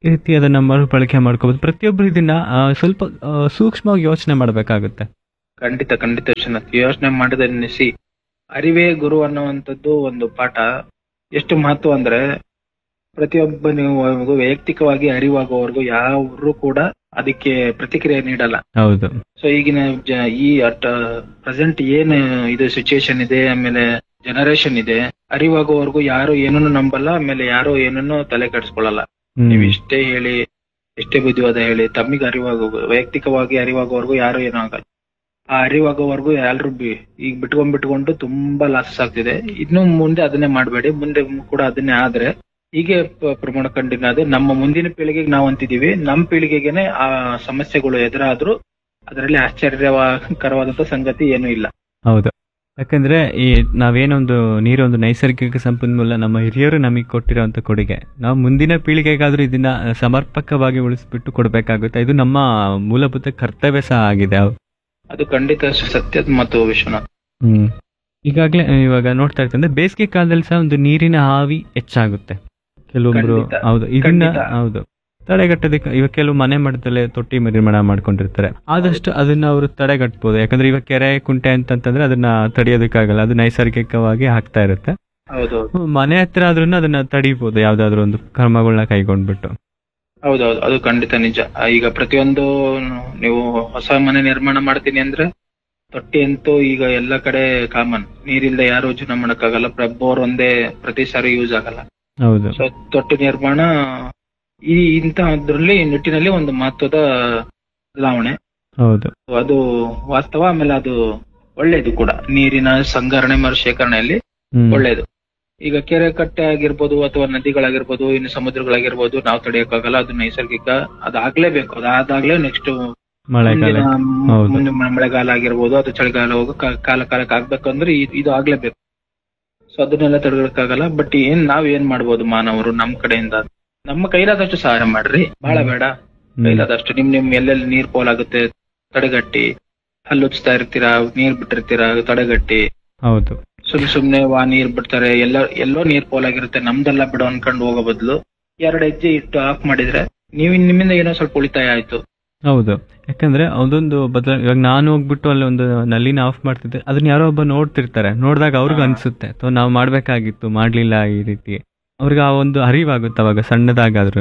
ರೀತಿ ಅದನ್ನ ಮರುಬಳಕೆ ಮಾಡ್ಕೋಬಹುದು. ಪ್ರತಿಯೊಬ್ಬರು ಇದನ್ನ ಸ್ವಲ್ಪ ಸೂಕ್ಷ್ಮವಾಗಿ ಯೋಚನೆ ಮಾಡಬೇಕಾಗುತ್ತೆ. ಖಂಡಿತ ಖಂಡಿತ ವಿಶ್ವನಾಥ್, ಯೋಚನೆ ಮಾಡಿದ ನಿಸಿ ಅರಿವೇ ಗುರು ಅನ್ನುವಂಥದ್ದು ಒಂದು ಪಾಠ ಎಷ್ಟು ಮಹತ್ವ ಅಂದ್ರೆ ಪ್ರತಿಯೊಬ್ಬನಿಗೂ ವೈಯಕ್ತಿಕವಾಗಿ ಅರಿವಾಗುವವರೆಗೂ ಯಾರು ಕೂಡ ಅದಕ್ಕೆ ಪ್ರತಿಕ್ರಿಯೆ ನೀಡಲ್ಲ. ಹೌದು. ಸೊ ಈಗಿನ ಈ ಪ್ರೆಸೆಂಟ್ ಏನ್ ಇದು ಸಿಚುಯೇಷನ್ ಇದೆ, ಆಮೇಲೆ ಜನರೇಷನ್ ಇದೆ, ಅರಿವಾಗುವವರೆಗೂ ಯಾರು ಏನನ್ನು ನಂಬಲ್ಲ, ಆಮೇಲೆ ಯಾರು ಏನನ್ನು ತಲೆ ಕೆಡಿಸ್ಕೊಳ್ಳಲ್ಲ. ನೀವು ಎಷ್ಟೇ ಹೇಳಿ, ಎಷ್ಟೇ ಬುದ್ಧಿವಾದ ಹೇಳಿ, ತಮ್ಮಿಗೆ ವೈಯಕ್ತಿಕವಾಗಿ ಅರಿವಾಗುವವರೆಗೂ ಯಾರು ಏನೂ ಆಗಲ್ಲ. ಆ ಅರಿವಾಗುವವರೆಗೂ ಎಲ್ರು ಈಗ ಬಿಟ್ಕೊಂಡು ತುಂಬಾ ಲಾಸಸ್ ಆಗ್ತಿದೆ. ಇನ್ನು ಮುಂದೆ ಅದನ್ನೇ ಮಾಡಬೇಡಿ, ಮುಂದೆ ಕೂಡ ಅದನ್ನೇ ಆದ್ರೆ ಹೀಗೆ ಪ್ರಮಾಣ ಕಂಡಿನ ಅದೇ ನಮ್ಮ ಮುಂದಿನ ಪೀಳಿಗೆಗೆ ನಾವು ಅಂತಿದೀವಿ, ನಮ್ಮ ಪೀಳಿಗೆಗೆನೆ ಆ ಸಮಸ್ಯೆಗಳು ಎದುರಾದ್ರೂ ಅದರಲ್ಲಿ ಆಶ್ಚರ್ಯಕರವಾದಂತ ಸಂಗತಿ ಏನೂ ಇಲ್ಲ. ಹೌದು. ಯಾಕಂದ್ರೆ ಈ ನಾವೇನೊಂದು ನೀರೊಂದು ನೈಸರ್ಗಿಕ ಸಂಪನ್ಮೂಲ, ನಮ್ಮ ಹಿರಿಯರು ನಮಗೆ ಕೊಟ್ಟಿರೋಂಥ ಕೊಡುಗೆ, ನಾವು ಮುಂದಿನ ಪೀಳಿಗೆಗಾದ್ರೂ ಇದನ್ನ ಸಮರ್ಪಕವಾಗಿ ಉಳಿಸ್ಬಿಟ್ಟು ಕೊಡ್ಬೇಕಾಗುತ್ತೆ. ಇದು ನಮ್ಮ ಮೂಲಭೂತ ಕರ್ತವ್ಯ ಸಹ ಆಗಿದೆ. ಅದು ಖಂಡಿತ ಸತ್ಯದ ಮತ್ತು ವಿಶ್ವನಾಥ್. ಈಗಾಗ್ಲೇ ಇವಾಗ ನೋಡ್ತಾ ಇರ್ತಂದ್ರೆ ಬೇಸಿಗೆ ಕಾಲದಲ್ಲಿ ಸಹ ಒಂದು ನೀರಿನ ಹಾವಿ ಹೆಚ್ಚಾಗುತ್ತೆ ಕೆಲವೊಬ್ರು. ಹೌದು, ಇದನ್ನ ಹೌದು ತಡೆಗಟ್ಟೋದಕ್ಕೆ ಇವಾಗ ಕೆಲವು ಮನೆ ಮಟ್ಟದಲ್ಲೇ ತೊಟ್ಟಿ ನಿರ್ಮಾಣ ಮಾಡ್ಕೊಂಡಿರ್ತಾರೆ. ಆದಷ್ಟು ಅದನ್ನ ಅವರು ತಡೆಗಟ್ಬೋದು. ಯಾಕಂದ್ರೆ ಇವಾಗ ಕೆರೆ ಕುಂಟೆ ಅಂತಂದ್ರೆ ಅದನ್ನ ತಡೆಯೋದಕ್ಕಾಗಲ್ಲ, ಅದು ನೈಸರ್ಗಿಕವಾಗಿ ಆಗ್ತಾ ಇರುತ್ತೆ. ಮನೆ ಹತ್ರ ಆದ್ರೂ ಅದನ್ನ ತಡಿಬಹುದು ಯಾವ್ದಾದ್ರು ಒಂದು ಕ್ರಮಗಳನ್ನ ಕೈಗೊಂಡ್ಬಿಟ್ಟು. ಹೌದೌದು, ಅದು ಖಂಡಿತ ನಿಜ. ಈಗ ಪ್ರತಿಯೊಂದು ನೀವು ಹೊಸ ಮನೆ ನಿರ್ಮಾಣ ಮಾಡ್ತೀನಿ ಅಂದ್ರೆ ತೊಟ್ಟಿ ಅಂತೂ ಈಗ ಎಲ್ಲ ಕಡೆ ಕಾಮನ್. ನೀರಿಲ್ಲದೆ ಯಾರು ಜೀವನ ಮಾಡಕ್ಕಾಗಲ್ಲ, ಬೋರ್ ಒಂದೇ ಪ್ರತಿ ಸಾರಿ ಯೂಸ್ ಆಗಲ್ಲ. ಹೌದು. ಸೊ ತೊಟ್ಟಿ ನಿರ್ಮಾಣ ಇಂತಹದ್ರಲ್ಲಿ ನಿಟ್ಟಿನಲ್ಲಿ ಒಂದು ಮಹತ್ವದ ಬದಲಾವಣೆ. ಹೌದು, ಅದು ವಾಸ್ತವ. ಆಮೇಲೆ ಅದು ಒಳ್ಳೇದು ಕೂಡ, ನೀರಿನ ಸಂಗ್ರಹಣೆ ಮರುಶೇಖರಣೆಯಲ್ಲಿ ಒಳ್ಳೇದು. ಈಗ ಕೆರೆ ಕಟ್ಟೆ ಆಗಿರ್ಬೋದು ಅಥವಾ ನದಿಗಳಾಗಿರ್ಬೋದು, ಇನ್ನು ಸಮುದ್ರಗಳಾಗಿರ್ಬೋದು, ನಾವು ತಡೆಯಕ್ಕಾಗಲ್ಲ, ಅದು ನೈಸರ್ಗಿಕ, ಅದಾಗ್ಲೇಬೇಕು. ಅದಾದಾಗ್ಲೇ ನೆಕ್ಸ್ಟ್ ಮುಂದಿನ ಮಳೆಗಾಲ ಆಗಿರ್ಬೋದು, ಅದು ಚಳಿಗಾಲ ಹೋಗೋ ಕಾಲಕ್ಕೆ ಆಗ್ಬೇಕಂದ್ರೆ ಇದು ಆಗ್ಲೇಬೇಕು. ಸೊ ಅದನ್ನೆಲ್ಲ ತಡೆಯಕ್ಕಾಗಲ್ಲ. ಬಟ್ ನಾವ್ ಏನ್ ಮಾಡ್ಬೋದು ಮಾನವರು ನಮ್ಮ ಕಡೆಯಿಂದ? ನಮ್ಮ ಕೈಲಾದಷ್ಟು ಸಹಾಯ ಮಾಡ್ರಿ, ಬಹಳ ಬೇಡ, ಕೈಲಾದಷ್ಟು. ನಿಮ್ ಎಲ್ಲೆಲ್ಲಿ ನೀರ್ ಪೋಲಾಗುತ್ತೆ ತಡೆಗಟ್ಟಿ, ಹಲ್ಲುಚ್ತಾ ಇರ್ತೀರಾ, ನೀರ್ ಬಿಟ್ಟಿರ್ತೀರಾ, ತಡೆಗಟ್ಟಿ. ಹೌದು. ಸುಮ್ನೆ ನೀರ್ ಬಿಡ್ತಾರೆ, ಎಲ್ಲೋ ನೀರ್ ಪೋಲಾಗಿರುತ್ತೆ, ನಮ್ದೆಲ್ಲ ಬಿಡು ಅನ್ಕೊಂಡು ಹೋಗೋ ಬದಲು 2 ಹೆಜ್ಜೆ ಇಟ್ಟು ಆಫ್ ಮಾಡಿದ್ರೆ ನಿಮ್ಮಿಂದ ಏನೋ ಸ್ವಲ್ಪ ಉಳಿತಾಯ ಆಯ್ತು. ಹೌದು. ಯಾಕಂದ್ರೆ ಅದೊಂದು ಇವಾಗ ನಾನು ಹೋಗ್ಬಿಟ್ಟು ಅಲ್ಲಿ ಒಂದು ನಲ್ಲಿನ ಆಫ್ ಮಾಡ್ತಿದ್ದೆ, ಅದನ್ನ ಯಾರೋ ಒಬ್ಬ ನೋಡ್ತಿರ್ತಾರೆ, ನೋಡಿದಾಗ ಅವ್ರಿಗೂ ಅನ್ಸುತ್ತೆ ನಾವು ಮಾಡ್ಬೇಕಾಗಿತ್ತು, ಮಾಡ್ಲಿಲ್ಲ, ಈ ರೀತಿ ಅವ್ರಿಗೆ ಆ ಒಂದು ಅರಿವಾಗುತ್ತೆ ಅವಾಗ ಸಣ್ಣದಾಗಾದ್ರೂ.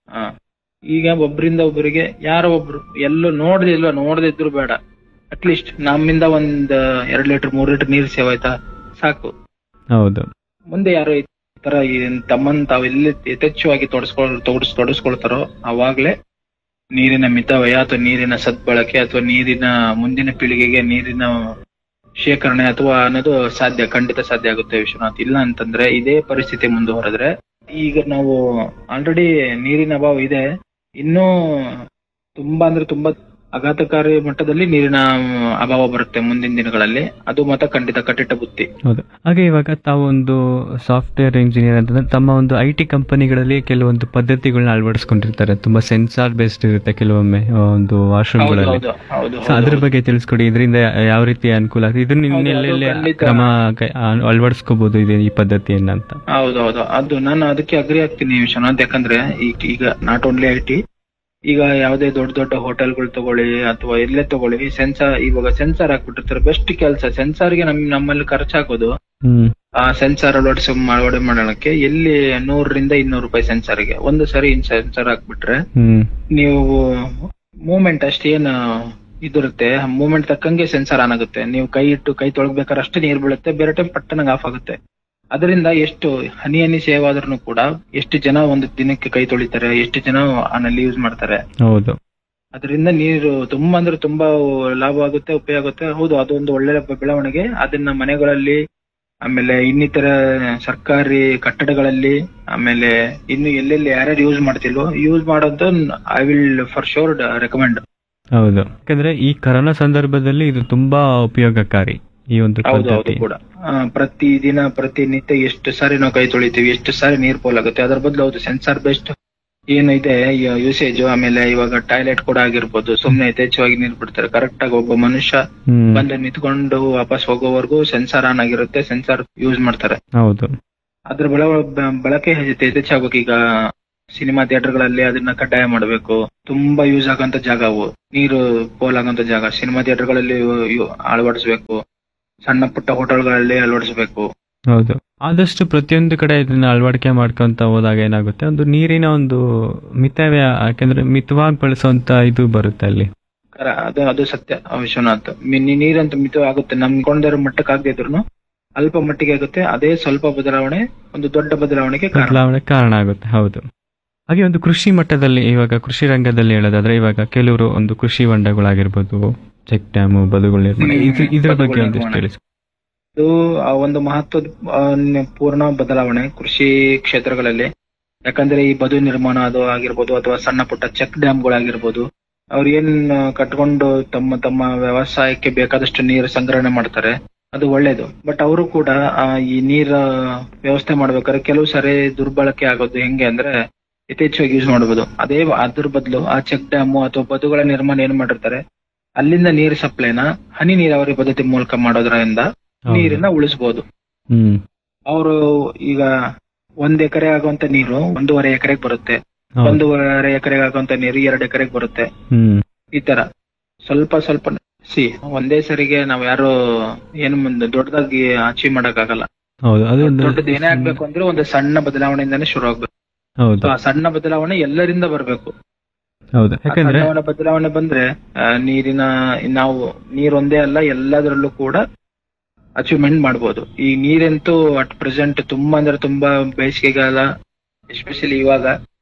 ಈಗ ಒಬ್ರಿಂದ ಒಬ್ಬರಿಗೆ ಯಾರೋ ಒಬ್ರು ಎಲ್ಲೋ ನೋಡದಿದ್ರು ಬೇಡ, ಅಟ್ಲೀಸ್ಟ್ ನಮ್ಮಿಂದ 2 ಲೀಟರ್ 3 ಲೀಟರ್ ನೀರು ಸೇವ್ ಆಯ್ತಾ ಸಾಕು. ಹೌದು. ಮುಂದೆ ಯಾರೋ ಈ ತರ ತಮ್ಮನ್ ತಾವು ಎಲ್ಲಿ ಯಥೇಚ್ಛವಾಗಿ ತೊಡಸ್ಕೊಳ್ತಾರೋ ಅವಾಗ್ಲೇ ನೀರಿನ ಮಿತವ್ಯಯ ಅಥವಾ ನೀರಿನ ಸದ್ಬಳಕೆ ಅಥವಾ ನೀರಿನ ಮುಂದಿನ ಪೀಳಿಗೆಗೆ ನೀರಿನ ಶೇಖರಣೆ ಅಥವಾ ಅನ್ನೋದು ಖಂಡಿತ ಸಾಧ್ಯ ಆಗುತ್ತೆ ವಿಶ್ವನಾಥ್. ಇಲ್ಲ ಅಂತಂದ್ರೆ ಇದೇ ಪರಿಸ್ಥಿತಿ ಮುಂದುವರೆದ್ರೆ, ಈಗ ನಾವು ಆಲ್ರೆಡಿ ನೀರಿನ ಅಭಾವ ಇದೆ, ಇನ್ನೂ ತುಂಬಾ ಆಘಾತಕಾರಿ ಮಟ್ಟದಲ್ಲಿ ನೀರಿನ ಅಭಾವ ಬರುತ್ತೆ ಮುಂದಿನ ದಿನಗಳಲ್ಲಿ. ಅದು ಮಾತ್ರ ಖಂಡಿತ ಕಟ್ಟಿಟ್ಟ ಬುತ್ತಿ. ಹೌದು. ಹಾಗೆ ಇವಾಗ ತಾವು ಒಂದು ಸಾಫ್ಟ್ವೇರ್ ಇಂಜಿನಿಯರ್ ಅಂತಂದ್ರೆ ತಮ್ಮ ಒಂದು IT ಕಂಪನಿಗಳಲ್ಲಿ ಕೆಲವೊಂದು ಪದ್ಧತಿಗಳನ್ನ ಅಳವಡಿಸ್ಕೊಂಡಿರ್ತಾರೆ. ತುಂಬಾ ಸೆನ್ಸಾರ್ ಬೇಸ್ಡ್ ಇರುತ್ತೆ ಕೆಲವೊಮ್ಮೆ ಒಂದು ವಾಶ್ರೂಮ್ಗಳಲ್ಲಿ. ಅದ್ರ ಬಗ್ಗೆ ತಿಳಿಸ್ಕೊಡಿ, ಇದರಿಂದ ಯಾವ ರೀತಿ ಅನುಕೂಲ ಆಗ್ತದೆ, ಇದನ್ನ ಕ್ರಮ ಅಳವಡಿಸ್ಕೋಬಹುದು ಈ ಪದ್ಧತಿಯನ್ನ ಅಂತ. ಹೌದೌದು, ಅದು ನಾನು ಅದಕ್ಕೆ ಅಗ್ರಿ ಆಗ್ತೀನಿ ವಿಶ್ವನಾಥ್. ಯಾಕಂದ್ರೆ ಈಗ ನಾಟ್ ಓನ್ಲಿ IT, ಈಗ ಯಾವುದೇ ದೊಡ್ಡ ಹೋಟೆಲ್ಗಳು ತಗೊಳ್ಳಿ ಅಥವಾ ಎಲ್ಲೇ ತಗೊಳ್ಳಿ, ಇವಾಗ ಸೆನ್ಸಾರ್ ಹಾಕ್ಬಿಟ್ಟಿರ್ತಾರೆ. ಬೆಸ್ಟ್ ಕೆಲಸ ಸೆನ್ಸಾರ್ಗೆ ನಮ್ಮಲ್ಲಿ ಖರ್ಚಾಗೋದು. ಆ ಸೆನ್ಸಾರ್ ಅಳವಡೆ ಮಾಡೋಣಕ್ಕೆ ಎಲ್ಲಿ 100 ರಿಂದ 200 ರೂಪಾಯಿ ಸೆನ್ಸಾರ್ಗೆ. ಒಂದು ಸರಿ ಸೆನ್ಸಾರ್ ಹಾಕ್ಬಿಟ್ರೆ ನೀವು ಮೂವ್ಮೆಂಟ್ ಅಷ್ಟೇನು ಇದಿರುತ್ತೆ, ಮೂವ್ಮೆಂಟ್ ತಕ್ಕಂಗೆ ಸೆನ್ಸಾರ್ ಆನ್ ಆಗುತ್ತೆ. ನೀವು ಕೈ ತೊಳಗ್ಬೇಕಾದ್ರೆ ಅಷ್ಟೇ ನೀರ್ ಬೀಳುತ್ತೆ, ಬೇರೆ ಟೈಮ್ ಪಟ್ಟನಾಗ ಆಫ್ ಆಗುತ್ತೆ. ಅದರಿಂದ ಎಷ್ಟು ಹನಿ ಸೇವ್ ಆದ್ರೂ ಕೂಡ ಎಷ್ಟು ಜನ ಒಂದು ದಿನಕ್ಕೆ ಕೈ ತೊಳಿತಾರೆ, ಎಷ್ಟು ಜನ ಆನಲ್ಲಿ ಯೂಸ್ ಮಾಡ್ತಾರೆ. ಹೌದು. ಅದರಿಂದ ನೀರು ತುಂಬಾ ಲಾಭ ಆಗುತ್ತೆ, ಉಪಯೋಗ ಆಗುತ್ತೆ. ಹೌದು, ಅದೊಂದು ಒಳ್ಳೆ ಬೆಳವಣಿಗೆ. ಅದನ್ನ ಮನೆಗಳಲ್ಲಿ, ಆಮೇಲೆ ಇನ್ನಿತರ ಸರ್ಕಾರಿ ಕಟ್ಟಡಗಳಲ್ಲಿ, ಆಮೇಲೆ ಇನ್ನು ಎಲ್ಲೆಲ್ಲಿ ಯಾರ್ಯಾರು ಯೂಸ್ ಮಾಡ್ತಿಲ್ವೋ ಯೂಸ್ ಮಾಡೋದು I will for sure recommend. ಹೌದು. ಯಾಕಂದ್ರೆ ಈ ಕೊರೋನಾ ಸಂದರ್ಭದಲ್ಲಿ ಇದು ತುಂಬಾ ಉಪಯೋಗಕಾರಿ ಈ ಒಂದು ಪದ್ಧತಿ ಕೂಡ. ಪ್ರತಿನಿತ್ಯ ಎಷ್ಟು ಸಾರಿ ನಾವು ಕೈ ತೊಳಿತೀವಿ, ಎಷ್ಟು ಸಾರಿ ನೀರ್ ಪೋಲಾಗುತ್ತೆ. ಅದರ ಬದಲು ಹೌದು ಸೆನ್ಸಾರ್ ಬೆಸ್ಟ್ ಏನಿದೆ ಯೂಸೇಜ್. ಆಮೇಲೆ ಇವಾಗ ಟಾಯ್ಲೆಟ್ ಕೂಡ ಆಗಿರ್ಬೋದು, ಸುಮ್ನೆ ಯಥೇಚ್ಛವಾಗಿ ನೀರ್ ಬಿಡ್ತಾರೆ. ಕರೆಕ್ಟ್ ಆಗಿ ಒಬ್ಬ ಮನುಷ್ಯ ಬಂದು ನಿಂತ್ಕೊಂಡು ವಾಪಸ್ ಹೋಗೋವರೆಗೂ ಸೆನ್ಸಾರ್ ಆನ್ ಆಗಿರುತ್ತೆ, ಸೆನ್ಸಾರ್ ಯೂಸ್ ಮಾಡ್ತಾರೆ. ಹೌದು. ಅದ್ರ ಬಳಕೆ ಯಥೇಚ್ಛಾಗಬೇಕು. ಈಗ ಸಿನಿಮಾ ಥಿಯೇಟರ್ಗಳಲ್ಲಿ ಅದನ್ನ ಕಡ್ಡಾಯ ಮಾಡಬೇಕು. ತುಂಬಾ ಯೂಸ್ ಆಗಂತ ಜಾಗ ಅವು, ನೀರು ಪೋಲ್ ಆಗಂತ ಜಾಗ ಸಿನಿಮಾ ಥಿಯೇಟರ್ಗಳಲ್ಲಿ ಅಳವಡಿಸಬೇಕು. ಸಣ್ಣ ಪುಟ್ಟ ಹೋಟೆಲ್ಗಳಲ್ಲಿ ಅಳವಡಿಸಬೇಕು. ಹೌದು, ಆದಷ್ಟು ಪ್ರತಿಯೊಂದು ಕಡೆ ಇದನ್ನ ಅಳವಡಿಕೆ ಮಾಡ್ಕೊಂತ ಹೋದಾಗ ಏನಾಗುತ್ತೆ, ಒಂದು ನೀರಿನ ಒಂದು ಮಿತವ್ಯ, ಯಾಕಂದ್ರೆ ಮಿತವಾಗಿ ಬಳಸುವಂತ ಇದು ಬರುತ್ತೆ ಅಲ್ಲಿ. ಅದು ಸತ್ಯ ವಿಶ್ವನಾಥ್. ನೀರಂತ ಮಿತವಾಗುತ್ತೆ, ನಮ್ಕೊಂಡಿರೋ ಮಟ್ಟಕ್ಕೆ ಆಗದೆ ಇದ್ರು ಅಲ್ಪ ಮಟ್ಟಿಗೆ ಆಗುತ್ತೆ. ಅದೇ ಸ್ವಲ್ಪ ಬದಲಾವಣೆ ಒಂದು ದೊಡ್ಡ ಬದಲಾವಣೆಗೆ ಕಾರಣ ಆಗುತ್ತೆ. ಹೌದು. ಹಾಗೆ ಒಂದು ಕೃಷಿ ಮಟ್ಟದಲ್ಲಿ, ಇವಾಗ ಕೃಷಿ ರಂಗದಲ್ಲಿ ಹೇಳೋದಾದ್ರೆ, ಇವಾಗ ಕೆಲವರು ಒಂದು ಕೃಷಿ ಹೊಂಡಗಳಾಗಿರ್ಬೋದು, ಚೆಕ್ ಡ್ಯಾಮು, ಬದುಗಳು ನಿರ್ಮಾಣ, ಇದ್ರ ಬಗ್ಗೆ ಒಂದಿಷ್ಟು ತಿಳಿಸಿ. ಇದು ಒಂದು ಮಹತ್ವದ ಪೂರ್ಣ ಬದಲಾವಣೆ ಕೃಷಿ ಕ್ಷೇತ್ರಗಳಲ್ಲಿ. ಯಾಕಂದ್ರೆ ಈ ಬದು ನಿರ್ಮಾಣ ಅದು ಆಗಿರ್ಬೋದು, ಅಥವಾ ಸಣ್ಣ ಪುಟ್ಟ ಚೆಕ್ ಡ್ಯಾಮ್ಗಳಾಗಿರ್ಬೋದು, ಅವ್ರು ಏನ್ ಕಟ್ಕೊಂಡು ತಮ್ಮ ವ್ಯವಸಾಯಕ್ಕೆ ಬೇಕಾದಷ್ಟು ನೀರು ಸಂಗ್ರಹಣೆ ಮಾಡ್ತಾರೆ, ಅದು ಒಳ್ಳೇದು. ಬಟ್ ಅವರು ಕೂಡ ಈ ನೀರ ವ್ಯವಸ್ಥೆ ಮಾಡ್ಬೇಕಾದ್ರೆ ಕೆಲವು ಸಾರಿ ದುರ್ಬಳಕೆ ಆಗೋದು ಹೆಂಗೆ ಅಂದ್ರೆ, ಯಥೇಚ್ಛವಾಗಿ ಯೂಸ್ ಮಾಡಬಹುದು. ಅದ್ರ ಬದಲು ಆ ಚೆಕ್ ಡ್ಯಾಮು ಅಥವಾ ಬದುಗಳ ನಿರ್ಮಾಣ ಏನ್ ಮಾಡಿರ್ತಾರೆ, ಅಲ್ಲಿಂದ ನೀರು ಸಪ್ಲೈನ ಹನಿ ನೀರಾವರಿ ಪದ್ಧತಿ ಮೂಲಕ ಮಾಡೋದ್ರಿಂದ ನೀರನ್ನ ಉಳಿಸಬಹುದು. ಅವರು ಈಗ 1 ಎಕರೆ ಆಗುವಂತ ನೀರು 1.5 ಎಕರೆಗೆ ಬರುತ್ತೆ, 1.5 ಎಕರೆಗೆ ಆಗುವಂತ ನೀರು 2 ಎಕರೆಗೆ ಬರುತ್ತೆ. ಈ ತರ ಸ್ವಲ್ಪ ಒಂದೇ ಸರಿಗೆ ನಾವ್ ಯಾರು ಏನು ದೊಡ್ಡದಾಗಿ ಅಚೀವ್ ಮಾಡಕ್ ಆಗಲ್ಲ. ದೊಡ್ಡದು ಏನೇ ಆಗ್ಬೇಕು ಅಂದ್ರೆ ಒಂದು ಸಣ್ಣ ಬದಲಾವಣೆಯಿಂದಾನೇ ಶುರು ಆಗ್ಬೇಕು. ಆ ಸಣ್ಣ ಬದಲಾವಣೆ ಎಲ್ಲರಿಂದ ಬರ್ಬೇಕು. ಬದಲಾವಣೆ ಬಂದ್ರೆ ನಾವು ನೀರೊಂದೇ ಅಲ್ಲ, ಎಲ್ಲದರಲ್ಲೂ ಕೂಡ ಅಚೀವ್ಮೆಂಟ್ ಮಾಡ್ಬೋದು. ಈ ನೀರಂತೂ ಅಟ್ ಪ್ರೆಸೆಂಟ್ ತುಂಬಾ ಬೇಸಿಗೆಗಾಲ, ಎಸ್ಪೆಷಲಿ ಇವಾಗ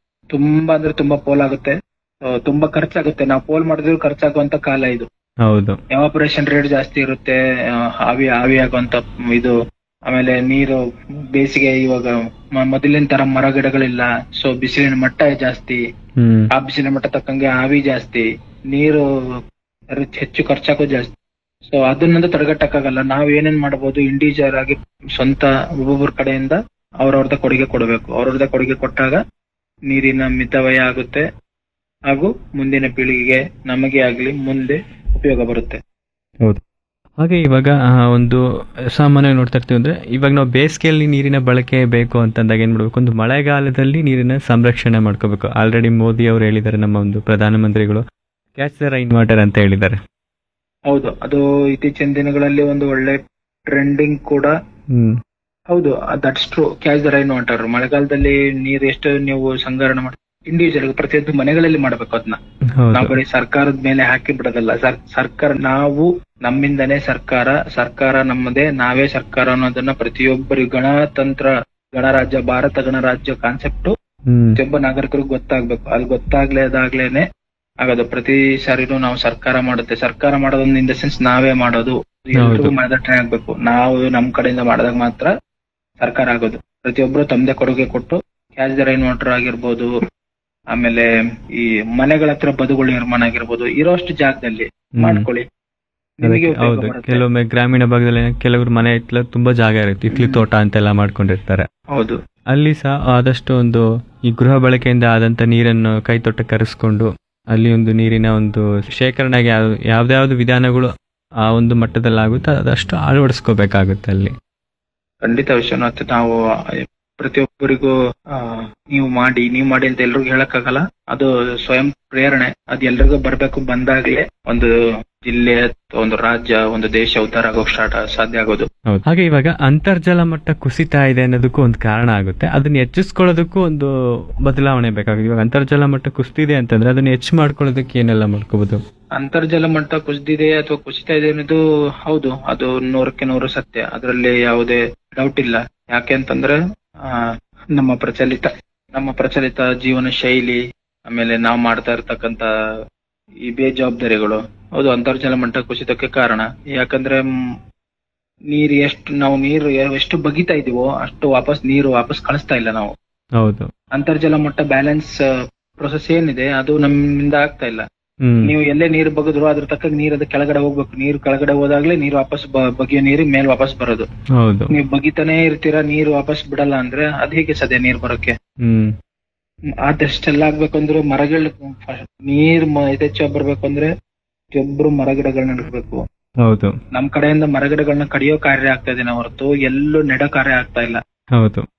ತುಂಬಾ ಪೋಲ್ ಆಗುತ್ತೆ, ತುಂಬಾ ಖರ್ಚಾಗುತ್ತೆ. ನಾವು ಪೋಲ್ ಮಾಡಿದ್ರು ಖರ್ಚಾಗುವಂತ ಕಾಲ ಇದು. ಹೌದು, ಎವಾಪರೇಷನ್ ರೇಟ್ ಜಾಸ್ತಿ ಇರುತ್ತೆ, ಆವಿ ಆಗುವಂತ ಇದು. ಆಮೇಲೆ ನೀರು ಬೇಸಿಗೆ ಇವಾಗ ಮೊದಲಿನ ತರ ಮರ ಗಿಡಗಳಿಲ್ಲ, ಸೊ ಬಿಸಿಲಿನ ಮಟ್ಟ ಜಾಸ್ತಿ. ಆ ಬಿಸಿಲಿನ ಮಟ್ಟ ತಕ್ಕಂಗೆ ಆವಿ ಜಾಸ್ತಿ, ನೀರು ಹೆಚ್ಚು ಖರ್ಚಾಗೋದು ಜಾಸ್ತಿ. ಸೊ ಅದನ್ನಂತೂ ತಡೆಗಟ್ಟಕ್ಕಾಗಲ್ಲ. ನಾವ್ ಏನೇನ್ ಮಾಡಬಹುದು, ಇಂಡಿವಿಜುವಲ್ ಆಗಿ ಸ್ವಂತ ಒಬ್ಬೊಬ್ಬರ ಕಡೆಯಿಂದ ಅವ್ರವ್ರದ ಕೊಡುಗೆ ಕೊಡಬೇಕು. ಅವ್ರವ್ರದ ಕೊಡುಗೆ ಕೊಟ್ಟಾಗ ನೀರಿನ ಮಿತವ್ಯಯ ಆಗುತ್ತೆ, ಹಾಗೂ ಮುಂದಿನ ಪೀಳಿಗೆಗೆ ನಮಗೆ ಆಗ್ಲಿ ಮುಂದೆ ಉಪಯೋಗ ಬರುತ್ತೆ. ಹೌದು. ಹಾಗೆ ಇವಾಗ ಒಂದು ಸಾಮಾನ್ಯ ನೋಡ್ತಾ ಇರ್ತೀವಿ ಅಂದ್ರೆ, ಇವಾಗ ನಾವು ಬೇಸಿಗೆಯಲ್ಲಿ ನೀರಿನ ಬಳಕೆ ಬೇಕು ಅಂತಂದಾಗ ಏನ್ ಮಾಡ್ಬೇಕು, ಒಂದು ಮಳೆಗಾಲದಲ್ಲಿ ನೀರಿನ ಸಂರಕ್ಷಣೆ ಮಾಡ್ಕೋಬೇಕು. ಆಲ್ರೆಡಿ ಮೋದಿ ಅವರು ಹೇಳಿದ್ದಾರೆ, ನಮ್ಮ ಒಂದು ಪ್ರಧಾನಮಂತ್ರಿಗಳು ಕ್ಯಾಚ್ ದ ರೈನ್ ವಾಟರ್ ಅಂತ ಹೇಳಿದ್ದಾರೆ. ಹೌದು, ಅದು ಇತ್ತೀಚಿನ ದಿನಗಳಲ್ಲಿ ಒಂದು ಒಳ್ಳೆ ಟ್ರೆಂಡಿಂಗ್ ಕೂಡ. ಹೌದು, that's true. Catch the rain water, ಮಳೆಗಾಲದಲ್ಲಿ ನೀರು ಎಷ್ಟು ನೀವು ಸಂಗ್ರಹಣೆ ಮಾಡಿ ಇಂಡಿವಿಜುವಲ್ ಪ್ರತಿಯೊಂದು ಮನೆಗಳಲ್ಲಿ ಮಾಡ್ಬೇಕು. ಅದನ್ನ ನಾವು ಬರೀ ಸರ್ಕಾರದ ಮೇಲೆ ಹಾಕಿ ಬಿಡೋದಲ್ಲ. ಸರ್ಕಾರ, ನಾವು ನಮ್ಮಿಂದನೇ ಸರ್ಕಾರ ನಮ್ಮದೇ, ನಾವೇ ಸರ್ಕಾರ ಅನ್ನೋದನ್ನ ಪ್ರತಿಯೊಬ್ಬರು ಗಣರಾಜ್ಯ, ಭಾರತ ಗಣರಾಜ್ಯ ಕಾನ್ಸೆಪ್ಟ್ ಪ್ರತಿಯೊಬ್ಬ ನಾಗರಿಕರಿಗೆ ಗೊತ್ತಾಗ್ಬೇಕು. ಅದು ಗೊತ್ತಾಗ್ಲೇನೆ ಆಗೋದು. ಪ್ರತಿ ಸಾರಿನೂ ನಾವು ಸರ್ಕಾರ ಮಾಡೋದೊಂದು ಇನ್ ದ ಸೆನ್ಸ್ ನಾವೇ ಮಾಡೋದು, ಎಲ್ರಿಗೂ ಮಾಡಿದ್ರೆ ಆಗ್ಬೇಕು. ನಾವು ನಮ್ ಕಡೆಯಿಂದ ಮಾಡಿದಾಗ ಮಾತ್ರ ಸರ್ಕಾರ ಆಗೋದು. ಪ್ರತಿಯೊಬ್ರು ತಮ್ಮದೇ ಕೊಡುಗೆ ಕೊಟ್ಟು ಕ್ಯಾಚ್ ದ ರೈನ್ ವಾಟರ್ ಆಗಿರ್ಬೋದು, ಆಮೇಲೆ ಈ ಮನೆಗಳ ಹತ್ರ ಬದುಗಳು ನಿರ್ಮಾಣ ಆಗಿರ್ಬೋದು, ಇರೋಷ್ಟು ಜಾಗದಲ್ಲಿ ಮಾಡ್ಕೊಳ್ಳಿ. ಹೌದು, ಕೆಲವೊಮ್ಮೆ ಗ್ರಾಮೀಣ ಭಾಗದಲ್ಲಿ ಕೆಲವರು ಮನೆ ಹತ್ರ ತುಂಬಾ ಜಾಗ ಇರುತ್ತೆ, ಇಟ್ಲಿ ತೋಟ ಅಂತೆಲ್ಲ ಮಾಡ್ಕೊಂಡಿರ್ತಾರೆ. ಹೌದು, ಅಲ್ಲಿ ಸಹ ಆದಷ್ಟು ಒಂದು ಈ ಗೃಹ ಬಳಕೆಯಿಂದ ಆದಂತ ನೀರನ್ನು ಕೈ ತೊಟ್ಟ ಕರೆಸ್ಕೊಂಡು ಅಲ್ಲಿ ಒಂದು ನೀರಿನ ಒಂದು ಶೇಖರಣೆಗೆ ಯಾವ್ದಾವ್ದು ವಿಧಾನಗಳು ಆ ಒಂದು ಮಟ್ಟದಲ್ಲಿ ಆಗುತ್ತೆ ಅದಷ್ಟು ಅಳವಡಿಸ್ಕೋಬೇಕಾಗುತ್ತೆ ಅಲ್ಲಿ. ಖಂಡಿತ ವಿಶ್ವನಾಥ್, ನಾವು ಪ್ರತಿಯೊಬ್ಬರಿಗೂ ನೀವು ಮಾಡಿ ಅಂತ ಎಲ್ರಿಗೂ ಹೇಳಕ್ಕಾಗಲ್ಲ. ಅದು ಸ್ವಯಂ ಪ್ರೇರಣೆ, ಅದು ಎಲ್ರಿಗೂ ಬರ್ಬೇಕು. ಬಂದಾಗ್ಲೇ ಒಂದು ಜಿಲ್ಲೆ, ಒಂದು ರಾಜ್ಯ, ಒಂದು ದೇಶ ಉದ್ಧಾರ ಆಗೋಕ್ ಸಾಧ್ಯ ಆಗೋದು. ಹಾಗೆ ಇವಾಗ ಅಂತರ್ಜಲ ಮಟ್ಟ ಕುಸಿತಾ ಇದೆ ಅನ್ನೋದಕ್ಕೂ ಒಂದು ಕಾರಣ ಆಗುತ್ತೆ. ಅದನ್ನ ಹೆಚ್ಚಿಸ್ಕೊಳ್ಳೋದಕ್ಕೂ ಒಂದು ಬದಲಾವಣೆ ಬೇಕಾಗುತ್ತೆ. ಇವಾಗ ಅಂತರ್ಜಲ ಮಟ್ಟ ಕುಸಿದಿದೆ ಅಂತಂದ್ರೆ ಅದನ್ನ ಹೆಚ್ಚು ಮಾಡ್ಕೊಳ್ಳೋದಕ್ಕೆ ಏನೆಲ್ಲ ಮಾಡ್ಕೋಬಹುದು? ಅಂತರ್ಜಲ ಮಟ್ಟ ಕುಸಿದಿದೆ ಅಥವಾ ಕುಸಿತಾ ಇದೆ ಅನ್ನೋದು ಹೌದು, ಅದು 100% ಸತ್ಯ. ಅದರಲ್ಲಿ ಯಾವುದೇ ಡೌಟ್ ಇಲ್ಲ. ಯಾಕೆ ಅಂತಂದ್ರೆ ನಮ್ಮ ಪ್ರಚಲಿತ ಜೀವನ ಶೈಲಿ, ಆಮೇಲೆ ನಾವು ಮಾಡ್ತಾ ಇರ್ತಕ್ಕಂತ ಈ ಬೇಜವಾಬ್ದಾರಿಗಳು, ಹೌದು ಅಂತರ್ಜಲ ಮಟ್ಟ ಕುಸಿತಕ್ಕೆ ಕಾರಣ. ಯಾಕಂದ್ರೆ ನೀರು ಎಷ್ಟು ಬಗಿತಾ ಇದೀವೋ ಅಷ್ಟು ನೀರು ವಾಪಸ್ ಕಳಿಸ್ತಾ ಇಲ್ಲ ನಾವು. ಹೌದು, ಅಂತರ್ಜಲ ಮಟ್ಟ ಬ್ಯಾಲೆನ್ಸ್ ಪ್ರೊಸೆಸ್ ಏನಿದೆ ಅದು ನಮ್ಮಿಂದ ಆಗ್ತಾ ಇಲ್ಲ. ನೀವು ಎಲ್ಲೇ ನೀರು ಬಗದ್ರು ಅದ್ರ ತಕ್ಕ ನೀರ್ ಅದು ಕೆಳಗಡೆ ಹೋಗ್ಬೇಕು. ನೀರು ಕೆಳಗಡೆ ಹೋದಾಗ್ಲೇ ನೀರು ವಾಪಸ್ ಬಗೆಯೋ ನೀರು ಮೇಲೆ ವಾಪಸ್ ಬರೋದು. ನೀವು ಬಗಿತಾನೆ ಇರ್ತೀರಾ, ನೀರು ವಾಪಸ್ ಬಿಡಲ್ಲ ಅಂದ್ರೆ ಅದ್ ಹೇಗೆ ಸಾಧ್ಯ ನೀರ್ ಬರೋಕೆ? ಅದೆಷ್ಟೆಲ್ಲ ಆಗ್ಬೇಕಂದ್ರೆ ನೀರ್ ಯಥೇಚ್ಛ ಬರ್ಬೇಕಂದ್ರೆ ಪ್ರತಿಯೊಬ್ರು ಮರಗಿಡಗಳನ್ನ ನೆಡಬೇಕು. ಹೌದು, ನಮ್ ಕಡೆಯಿಂದ ಮರಗಿಡಗಳನ್ನ ಕಡಿಯೋ ಕಾರ್ಯ ಆಗ್ತಾ ಇದೆ ಹೊರತು ಎಲ್ಲೂ ನೆಡೋ ಕಾರ್ಯ ಆಗ್ತಾ ಇಲ್ಲ. ಹೌದು,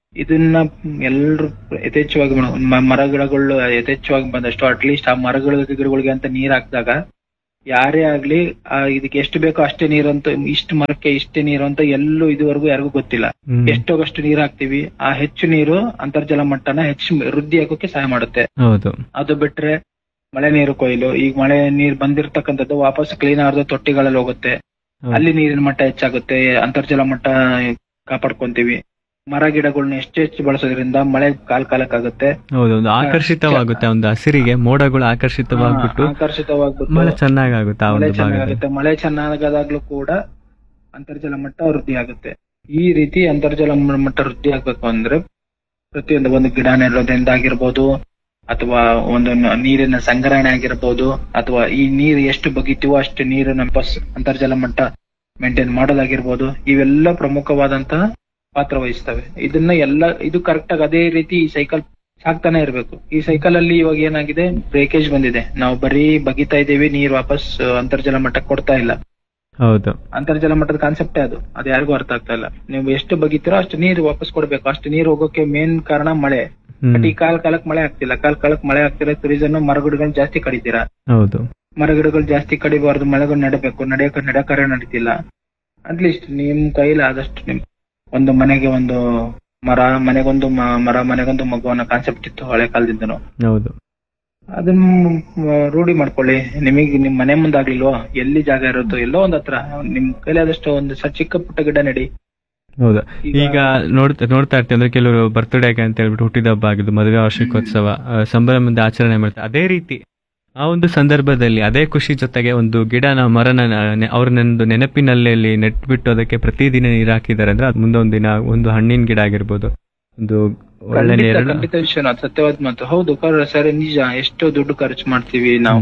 ಇದನ್ನ ಎಲ್ರು ಯಥೇಚ್ಛವಾಗಿ ಮರ ಗಿಡಗಳು ಯಥೇಚ್ಛವಾಗಿ ಬಂದಷ್ಟು ಅಟ್ಲೀಸ್ಟ್ ಆ ಗಿಡಗಳಿಗೆ ಅಂತ ನೀರ್ ಹಾಕಿದಾಗ ಯಾರೇ ಆಗ್ಲಿ ಇದಕ್ಕೆ ಎಷ್ಟು ಬೇಕೋ ಅಷ್ಟೇ ನೀರು ಅಂತ, ಇಷ್ಟು ಮರಕ್ಕೆ ಇಷ್ಟೇ ನೀರು ಅಂತ ಎಲ್ಲೂ ಇದುವರೆಗೂ ಯಾರಿಗೂ ಗೊತ್ತಿಲ್ಲ. ಎಷ್ಟೋಗಷ್ಟು ನೀರ್ ಹಾಕ್ತಿವಿ, ಆ ಹೆಚ್ಚು ನೀರು ಅಂತರ್ಜಲ ಮಟ್ಟನ ಹೆಚ್ಚು ವೃದ್ಧಿ ಆಗೋಕೆ ಸಹಾಯ ಮಾಡುತ್ತೆ. ಅದು ಬಿಟ್ರೆ ಮಳೆ ನೀರು ಕೊಯ್ಲು, ಈಗ ಮಳೆ ನೀರ್ ಬಂದಿರ್ತಕ್ಕಂಥದ್ದು ವಾಪಸ್ ಕ್ಲೀನ್ ಆದ ತೊಟ್ಟಿಗಳಲ್ಲಿ ಹೋಗುತ್ತೆ, ಅಲ್ಲಿ ನೀರಿನ ಮಟ್ಟ ಹೆಚ್ಚಾಗುತ್ತೆ, ಅಂತರ್ಜಲ ಮಟ್ಟ ಕಾಪಾಡ್ಕೊಂತೀವಿ. ಮರ ಗಿಡಗಳನ್ನ ಹೆಚ್ಚು ಬಳಸೋದ್ರಿಂದ ಮಳೆ ಕಾಲಕ್ಕಾಗುತ್ತೆ. ಹೌದೌದು, ಆಕರ್ಷಿತವಾಗುತ್ತೆ. ಒಂದು ಹಸಿರಿಗೆ ಮೋಡಗಳು ಆಕರ್ಷಿತವಾಗ್ಬಿಟ್ಟು ಮಳೆ ಚೆನ್ನಾಗುತ್ತೆ. ಮಳೆ ಚೆನ್ನಾಗದಾಗ್ಲೂ ಕೂಡ ಅಂತರ್ಜಲ ಮಟ್ಟ ವೃದ್ಧಿ ಆಗುತ್ತೆ. ಈ ರೀತಿ ಅಂತರ್ಜಲ ಮಟ್ಟ ವೃದ್ಧಿ ಆಗ್ಬೇಕು ಅಂದ್ರೆ ಒಂದು ಗಿಡ ನೆಡೋದ್ರಿಂದ ಆಗಿರ್ಬೋದು, ಅಥವಾ ಒಂದು ನೀರಿನ ಸಂಗ್ರಹಣೆ ಆಗಿರ್ಬೋದು, ಅಥವಾ ಈ ನೀರು ಎಷ್ಟು ಬಗಿತೀವೋ ಅಷ್ಟು ನೀರಿನ ಅಂತರ್ಜಲ ಮಟ್ಟ ಮೇಂಟೈನ್ ಮಾಡೋದಾಗಿರ್ಬೋದು, ಇವೆಲ್ಲ ಪ್ರಮುಖವಾದಂತಹ ಪಾತ್ರ ವಹಿಸ್ತವೆ. ಇದು ಕರೆಕ್ಟ್ ಆಗಿ ಅದೇ ರೀತಿ ಈ ಸೈಕಲ್ ಸಾಕ್ತಾನೆ ಇರ್ಬೇಕು. ಈ ಸೈಕಲ್ ಅಲ್ಲಿ ಇವಾಗ ಏನಾಗಿದೆ, ಬ್ರೇಕೇಜ್ ಬಂದಿದೆ. ನಾವು ಬರೀ ಬಗಿತಾ ಇದೀವಿ, ನೀರ್ ವಾಪಸ್ ಅಂತರ್ಜಲ ಮಟ್ಟಕ್ಕೆ ಕೊಡ್ತಾ ಇಲ್ಲ. ಹೌದು, ಅಂತರ್ಜಲ ಮಟ್ಟದ ಕಾನ್ಸೆಪ್ಟೇ ಅದು ಯಾರಿಗೂ ಅರ್ಥ ಆಗ್ತಾ ಇಲ್ಲ. ನೀವು ಎಷ್ಟು ಬಗಿತೀರೋ ಅಷ್ಟು ನೀರು ವಾಪಸ್ ಕೊಡ್ಬೇಕು. ಅಷ್ಟು ನೀರು ಹೋಗೋಕೆ ಮೇನ್ ಕಾರಣ ಮಳೆ. ಬಟ್ ಈ ಕಾಲಕ್ಕೆ ಮಳೆ ಆಗ್ತಿಲ್ಲ. ಕಾಲಕ್ಕೆ ಮಳೆ ಆಗ್ತಿರೋ ರೀಸನ್ ಮರಗಿಡಗಳನ್ನ ಜಾಸ್ತಿ ಕಡಿತೀರಾ. ಹೌದು, ಮರಗಿಡಗಳು ಜಾಸ್ತಿ ಕಡಿಬಾರ್ದು, ಮಳೆಗಳು ನೆಡಬೇಕು. ನಡೆಕಾರ್ಯ ನಡೀತಿಲ್ಲ. ಅಟ್ಲೀಸ್ಟ್ ನಿಮ್ ಕೈಲಿ ಆದಷ್ಟು ಒಂದು ಮನೆಗೆ ಒಂದು ಮರ, ಮನೆಗೊಂದು ಮರ, ಮನೆಗೊಂದು ಮಗು ಅನ್ನೋ ಕಾನ್ಸೆಪ್ಟ್ ಇತ್ತು ಹಳೆ ಕಾಲದಿಂದನು. ಹೌದು, ಅದನ್ನ ರೂಢಿ ಮಾಡ್ಕೊಳ್ಳಿ. ನಿಮ್ ಮನೆ ಮುಂದಾಗ್ಲಿಲ್ವೋ, ಎಲ್ಲಿ ಜಾಗ ಇರುತ್ತೋ ಎಲ್ಲೋ ಒಂದ್ ಹತ್ರ ನಿಮ್ ಕೈಲಿ ಆದಷ್ಟು ಒಂದು ಚಿಕ್ಕ ಪುಟ್ಟ ಗಿಡ ನೆಡಿ. ಹೌದು, ಈಗ ನೋಡ್ತಾ ಇರ್ತೀವಿ ಅಂದ್ರೆ ಕೆಲವರು ಬರ್ತ್ಡೇಗೆ ಅಂತ ಹೇಳ್ಬಿಟ್ಟು ಹುಟ್ಟಿದ ಹಬ್ಬ ಆಗಿದ್ದು, ಮದುವೆ ವಾರ್ಷಿಕೋತ್ಸವ ಸಂಭ್ರಮದಿಂದ ಆಚರಣೆ ಮಾಡ್ತಾರೆ. ಅದೇ ರೀತಿ ಆ ಒಂದು ಸಂದರ್ಭದಲ್ಲಿ ಅದೇ ಖುಷಿ ಜೊತೆಗೆ ಒಂದು ಗಿಡನ ಮರನ ಅವ್ರನ್ನೊಂದು ನೆನಪಿನಲ್ಲಿ ನೆಟ್ಬಿಟ್ಟು ಅದಕ್ಕೆ ಪ್ರತಿದಿನ ನೀರು ಹಾಕಿದ್ದಾರೆ ಅಂದ್ರೆ ಅದು ಮುಂದೊಂದು ದಿನ ಒಂದು ಹಣ್ಣಿನ ಗಿಡ ಆಗಿರ್ಬೋದು, ಒಂದು ಒಳ್ಳೆ ಖಂಡಿತ ವಿಷಯ, ಸತ್ಯವಾದ ಮಾತು. ಹೌದು ಸರಿ, ನಿಜ. ಎಷ್ಟೋ ದುಡ್ಡು ಖರ್ಚು ಮಾಡ್ತೀವಿ ನಾವು.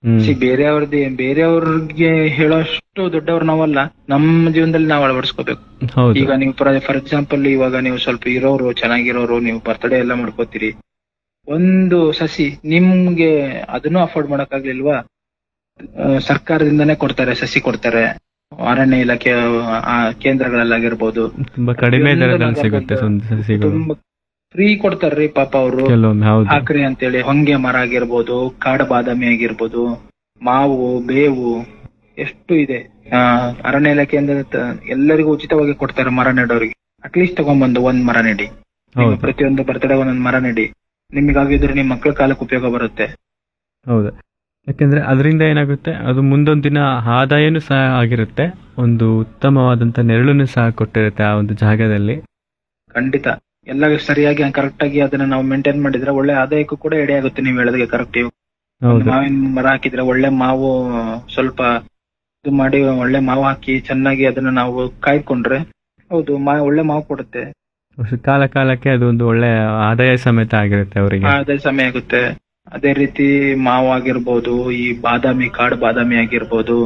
ಬೇರೆಯವ್ರಿಗೆ ಹೇಳೋಷ್ಟು ದೊಡ್ಡವ್ರು ನಾವಲ್ಲ. ನಮ್ಮ ಜೀವನದಲ್ಲಿ ನಾವು ಅಳವಡಿಸ್ಕೋಬೇಕು. ಈಗ ನೀವು ಫಾರ್ ಎಕ್ಸಾಂಪಲ್, ಇವಾಗ ನೀವು ಸ್ವಲ್ಪ ಇರೋರು, ಚೆನ್ನಾಗಿರೋರು, ನೀವು ಬರ್ತ್ಡೇ ಎಲ್ಲ ಮಾಡ್ಕೋತೀರಿ. ಒಂದು ಸಸಿ ನಿಮ್ಗೆ ಅದನ್ನು ಅಫೋರ್ಡ್ ಮಾಡಕ್ಕಾಗ್ಲಿಲ್ವಾ, ಸರ್ಕಾರದಿಂದಾನೇ ಕೊಡ್ತಾರೆ, ಸಸಿ ಕೊಡ್ತಾರೆ. ಅರಣ್ಯ ಇಲಾಖೆ ಕೇಂದ್ರಗಳಲ್ಲಾಗಿರ್ಬೋದು, ತುಂಬಾ ಕಡಿಮೆ ದರದಲ್ಲಿ ಸಿಗುತ್ತೆ. ತುಂಬಾ ಫ್ರೀ ಕೊಡ್ತಾರ್ರಿ ಪಾಪ ಅವರು. ಹಾಕ್ರಿ ಅಂತೇಳಿ ಹೊಂಗೆ ಮರ ಆಗಿರ್ಬೋದು, ಕಾಡು ಬಾದಾಮಿ ಆಗಿರ್ಬೋದು, ಮಾವು, ಬೇವು, ಎಷ್ಟು ಇದೆ. ಅರಣ್ಯ ಇಲಾಖೆಯಿಂದ ಎಲ್ಲರಿಗೂ ಉಚಿತವಾಗಿ ಕೊಡ್ತಾರೆ ಮರ ನೆಡೋರಿಗೆ. ಅಟ್ಲೀಸ್ಟ್ ತಗೊಂಡ್ಬಂದು ಒಂದ್ ಮರ ನೆಡಿ. ಪ್ರತಿಯೊಂದು ಬರ್ತಡೇ ಒಂದೊಂದ್ ಮರ ನೆಡಿ. ನಿಮಗಾಗಿದ್ರೆ ನಿಮ್ ಮಕ್ಕಳ ಕಾಲಕ್ಕೆ ಉಪಯೋಗ ಬರುತ್ತೆ. ಹೌದು, ಯಾಕೆಂದ್ರೆ ಅದರಿಂದ ಏನಾಗುತ್ತೆ, ಅದು ಮುಂದೊಂದು ದಿನ ಆದಾಯನೂ ಸಹ ಆಗಿರುತ್ತೆ, ಒಂದು ಉತ್ತಮವಾದಂತ ನೆರಳನ್ನು ಸಹ ಕೊಟ್ಟಿರುತ್ತೆ ಆ ಒಂದು ಜಾಗದಲ್ಲಿ. ಖಂಡಿತ ಎಲ್ಲ ಸರಿಯಾಗಿ ಕರೆಕ್ಟ್ ಆಗಿ ಅದನ್ನ ನಾವು ಮೇಂಟೈನ್ ಮಾಡಿದ್ರೆ ಒಳ್ಳೆ ಆದಾಯಕ್ಕೂ ಕೂಡ ಎಡೆ ಆಗುತ್ತೆ. ನೀವು ಹೇಳೋದಕ್ಕೆ ಕರೆಕ್ಟ್. ಮಾವಿನ ಮರ ಹಾಕಿದ್ರೆ ಒಳ್ಳೆ ಮಾವು, ಸ್ವಲ್ಪ ಇದು ಮಾಡಿ ಒಳ್ಳೆ ಮಾವು ಹಾಕಿ ಚೆನ್ನಾಗಿ ಅದನ್ನ ನಾವು ಕಾಯ್ಕೊಂಡ್ರೆ ಹೌದು ಒಳ್ಳೆ ಮಾವು ಕೊಡುತ್ತೆ. ಕಾಲಕ್ಕೆ ಅದು ಒಂದು ಒಳ್ಳೆ ಆದಾಯ ಸಮೇತ ಆಗಿರುತ್ತೆ ಅವರಿಗೆ. ಆದಾಯ ಸಮಯ ಆಗುತ್ತೆ. ಅದೇ ರೀತಿ ಮಾವು ಆಗಿರ್ಬೋದು, ಈ ಬಾದಾಮಿ, ಕಾಡು ಬಾದಾಮಿ ಆಗಿರ್ಬೋದು,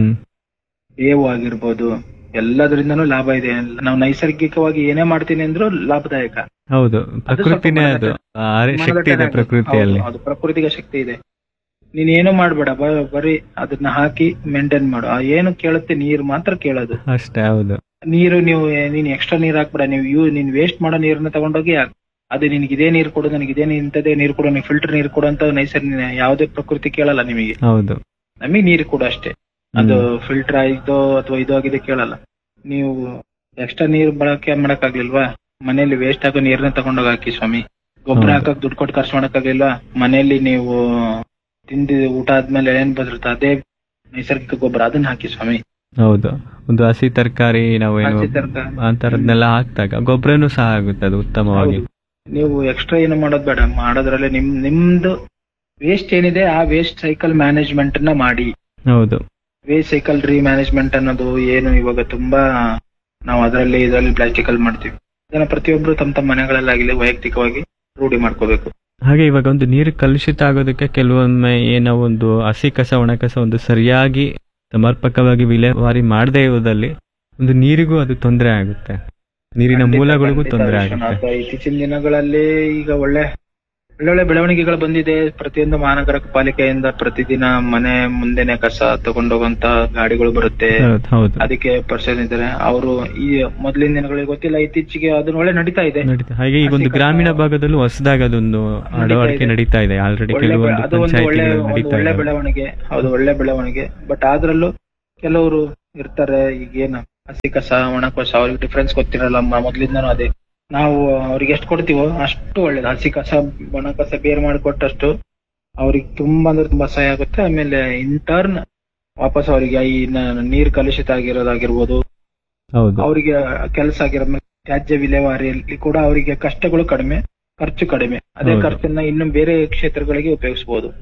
ಬೇವು ಆಗಿರ್ಬೋದು, ಎಲ್ಲದರಿಂದನೂ ಲಾಭ ಇದೆ. ನಾವು ನೈಸರ್ಗಿಕವಾಗಿ ಏನೇ ಮಾಡ್ತೀನಿ ಅಂದ್ರೂ ಲಾಭದಾಯಕ. ಹೌದು, ಪ್ರಕೃತಿನೇ ಅದು ಶಕ್ತಿ ಇದೆ ಪ್ರಕೃತಿಯಲ್ಲಿ. ಅದು ಪ್ರಕೃತಿಗೆ ಶಕ್ತಿ ಇದೆ. ನೀನ್ ಏನು ಮಾಡ್ಬೇಡ, ಬರೀ ಅದನ್ನ ಹಾಕಿ ಮೇಂಟೈನ್ ಮಾಡು. ಏನು ಕೇಳುತ್ತೆ, ನೀರು ಮಾತ್ರ ಕೇಳೋದು ಅಷ್ಟೇ. ಹೌದು, ನೀರು ನೀನ್ ಎಕ್ಸ್ಟ್ರಾ ನೀರ್ ಹಾಕ್ಬೇಡ. ನೀನ್ ವೇಸ್ಟ್ ಮಾಡೋ ನೀರನ್ನ ತಗೊಂಡೋಗಿ ಅದು ನಿನ್ಗೆ ಇದೇ ನೀರು ಕೊಡು, ನನಗೆ ಇದೇ ಇಂಥದೇ ನೀರು ಕೊಡು, ನೀವು ಫಿಲ್ಟರ್ ನೀರು ಕೊಡು ಅಂತ ನೈಸರ್ಗಿಕ ಯಾವುದೇ ಪ್ರಕೃತಿ ಕೇಳಲ್ಲ ನಿಮಗೆ. ಹೌದು, ನಮಗ್ ನೀರು ಕೊಡು ಅಷ್ಟೇ. ಅದು ಫಿಲ್ಟರ್ ಆಯ್ತೋ ಅಥವಾ ಇದು ಆಗಿದೆ ಕೇಳಲ್ಲ. ನೀವು ಎಕ್ಸ್ಟ್ರಾ ನೀರು ಬಳಕೆ ಮಾಡಕ್ಕಾಗ್ಲಿಲ್ವಾ, ಮನೆಯಲ್ಲಿ ವೇಸ್ಟ್ ಆಗೋ ನೀರನ್ನ ತಗೊಂಡೋಗಿ ಹಾಕಿ ಸ್ವಾಮಿ. ಗೊಬ್ಬರ ಹಾಕಕ್ ದುಡ್ಡು ಕೊಟ್ಟು ಖರ್ಚು ಮಾಡಕ್ಕಾಗ್ಲಿಲ್ವಾ, ಮನೆಯಲ್ಲಿ ನೀವು ತಿಂದಿ ಊಟ ಆದ್ಮೇಲೆ ಏನ್ ಬದಿರುತ್ತೆ ಅದೇ ನೈಸರ್ಗಿಕ ಗೊಬ್ಬರ, ಅದನ್ನ ಹಾಕಿ ಸ್ವಾಮಿ. ಹೌದು, ಒಂದು ಹಸಿ ತರಕಾರಿ ನಾವೇನು ಅಂತರದ್ನೆಲ್ಲ ಹಾಕ್ದಾಗ ಗೊಬ್ಬರನು ಸಹ ಆಗುತ್ತೆ, ಅದು ಉತ್ತಮವಾಗಿ. ನೀವು ಎಕ್ಸ್ಟ್ರಾ ಏನು ಮಾಡೋದ್ ಬೇಡ. ಮಾಡೋದ್ರಲ್ಲಿ ನಿಮ್ದು ವೇಸ್ಟ್ ಏನಿದೆ ಆ ವೇಸ್ಟ್ ಸೈಕಲ್ ಮ್ಯಾನೇಜ್ಮೆಂಟ್ ನ ಮಾಡಿ. ಹೌದು, ವೇಸ್ಟ್ ಸೈಕಲ್ ಮ್ಯಾನೇಜ್ಮೆಂಟ್ ಅನ್ನೋದು ಏನು ಇವಾಗ ತುಂಬಾ ನಾವು ಇದರಲ್ಲಿ ಪ್ಲಾಸ್ಟಿಕ್ ಅಲ್ಲಿ ಮಾಡ್ತೀವಿ. ಅದನ್ನ ಪ್ರತಿಯೊಬ್ರು ತಮ್ಮ ಮನೆಗಳಲ್ಲಾಗಲಿ ವೈಯಕ್ತಿಕವಾಗಿ ರೂಢಿ ಮಾಡ್ಕೋಬೇಕು. ಹಾಗೆ ಇವಾಗ ಒಂದು ನೀರು ಕಲುಷಿತ ಆಗೋದಕ್ಕೆ ಕೆಲವೊಮ್ಮೆ ಏನೋ ಒಂದು ಹಸಿ ಕಸ ಒಣ ಕಸ ಒಂದು ಸರಿಯಾಗಿ ಸಮರ್ಪಕವಾಗಿ ವಿಲೇವಾರಿ ಮಾಡದೇ ಇರುವುದಲ್ಲಿ ಒಂದು ನೀರಿಗೂ ಅದು ತೊಂದರೆ ಆಗುತ್ತೆ, ನೀರಿನ ಮೂಲಗಳಿಗೂ ತೊಂದರೆ ಆಗುತ್ತೆ. ಇತ್ತೀಚಿನ ದಿನಗಳಲ್ಲಿ ಈಗ ಒಳ್ಳೆ ಒಳ್ಳೊಳ್ಳೆ ಬೆಳವಣಿಗೆಗಳು ಬಂದಿದೆ. ಪ್ರತಿಯೊಂದು ಮಹಾನಗರ ಪಾಲಿಕೆಯಿಂದ ಪ್ರತಿದಿನ ಮನೆ ಮುಂದೆನೆ ಕಸ ತಗೊಂಡೋಗಂತ ಗಾಡಿಗಳು ಬರುತ್ತೆ. ಹೌದು ಅದಕ್ಕೆ ಪರ್ಸನ್ ಇದ್ದಾರೆ. ಅವರು ಈ ಮೊದಲಿನ ದಿನಗಳಿಗೆ ಗೊತ್ತಿಲ್ಲ, ಇತ್ತೀಚೆಗೆ ಅದನ್ನ ಒಳ್ಳೆ ನಡೀತಾ ಇದೆ. ಹಾಗೆ ಈಗ ಒಂದು ಗ್ರಾಮೀಣ ಭಾಗದಲ್ಲೂ ಹೊಸದಾಗಿ ಅದೊಂದು ಅಳವಡಿಕೆ ನಡೀತಾ ಇದೆ ಆಲ್ರೆಡಿ. ಅದು ಒಂದು ಒಳ್ಳೆ ಬೆಳವಣಿಗೆ. ಹೌದು, ಒಳ್ಳೆ ಬೆಳವಣಿಗೆ. ಬಟ್ ಅದ್ರಲ್ಲೂ ಕೆಲವರು ಇರ್ತಾರೆ, ಈಗೇನು ಹಸಿ ಕಸ ಒಣ ಕಸ ಅವ್ರಿಗೆ ಡಿಫ್ರೆನ್ಸ್ ಗೊತ್ತಿರಲ್ಲ. ಮೊದ್ಲಿಂದನೂ ಅದೇ, ನಾವು ಅವ್ರಿಗೆ ಎಷ್ಟು ಕೊಡ್ತೀವೋ ಅಷ್ಟು ಒಳ್ಳೇದು. ಹಸಿ ಕಸ ಒಣ ಕಸ ಬೇರೆ ಮಾಡಿಕೊಟ್ಟಷ್ಟು ಅವ್ರಿಗೆ ತುಂಬಾ ಅಂದ್ರೆ ತುಂಬಾ ಸಹಾಯ ಆಗುತ್ತೆ. ಆಮೇಲೆ ಇಂಟರ್ನ್ ವಾಪಸ್ ಅವರಿಗೆ ಈ ನೀರ್ ಕಲುಷಿತ ಆಗಿರೋದಾಗಿರ್ಬೋದು, ಅವರಿಗೆ ಕೆಲಸ ಆಗಿರೋ ತ್ಯಾಜ್ಯ ವಿಲೇವಾರಿಯಲ್ಲಿ ಕೂಡ ಅವರಿಗೆ ಕಷ್ಟಗಳು ಕಡಿಮೆ, ಖರ್ಚು ಕಡಿಮೆ. ಅದೇ ಖರ್ಚನ್ನ ಇನ್ನು ಬೇರೆ ಕ್ಷೇತ್ರಗಳಿಗೆ ಉಪಯೋಗಿಸಬಹುದು.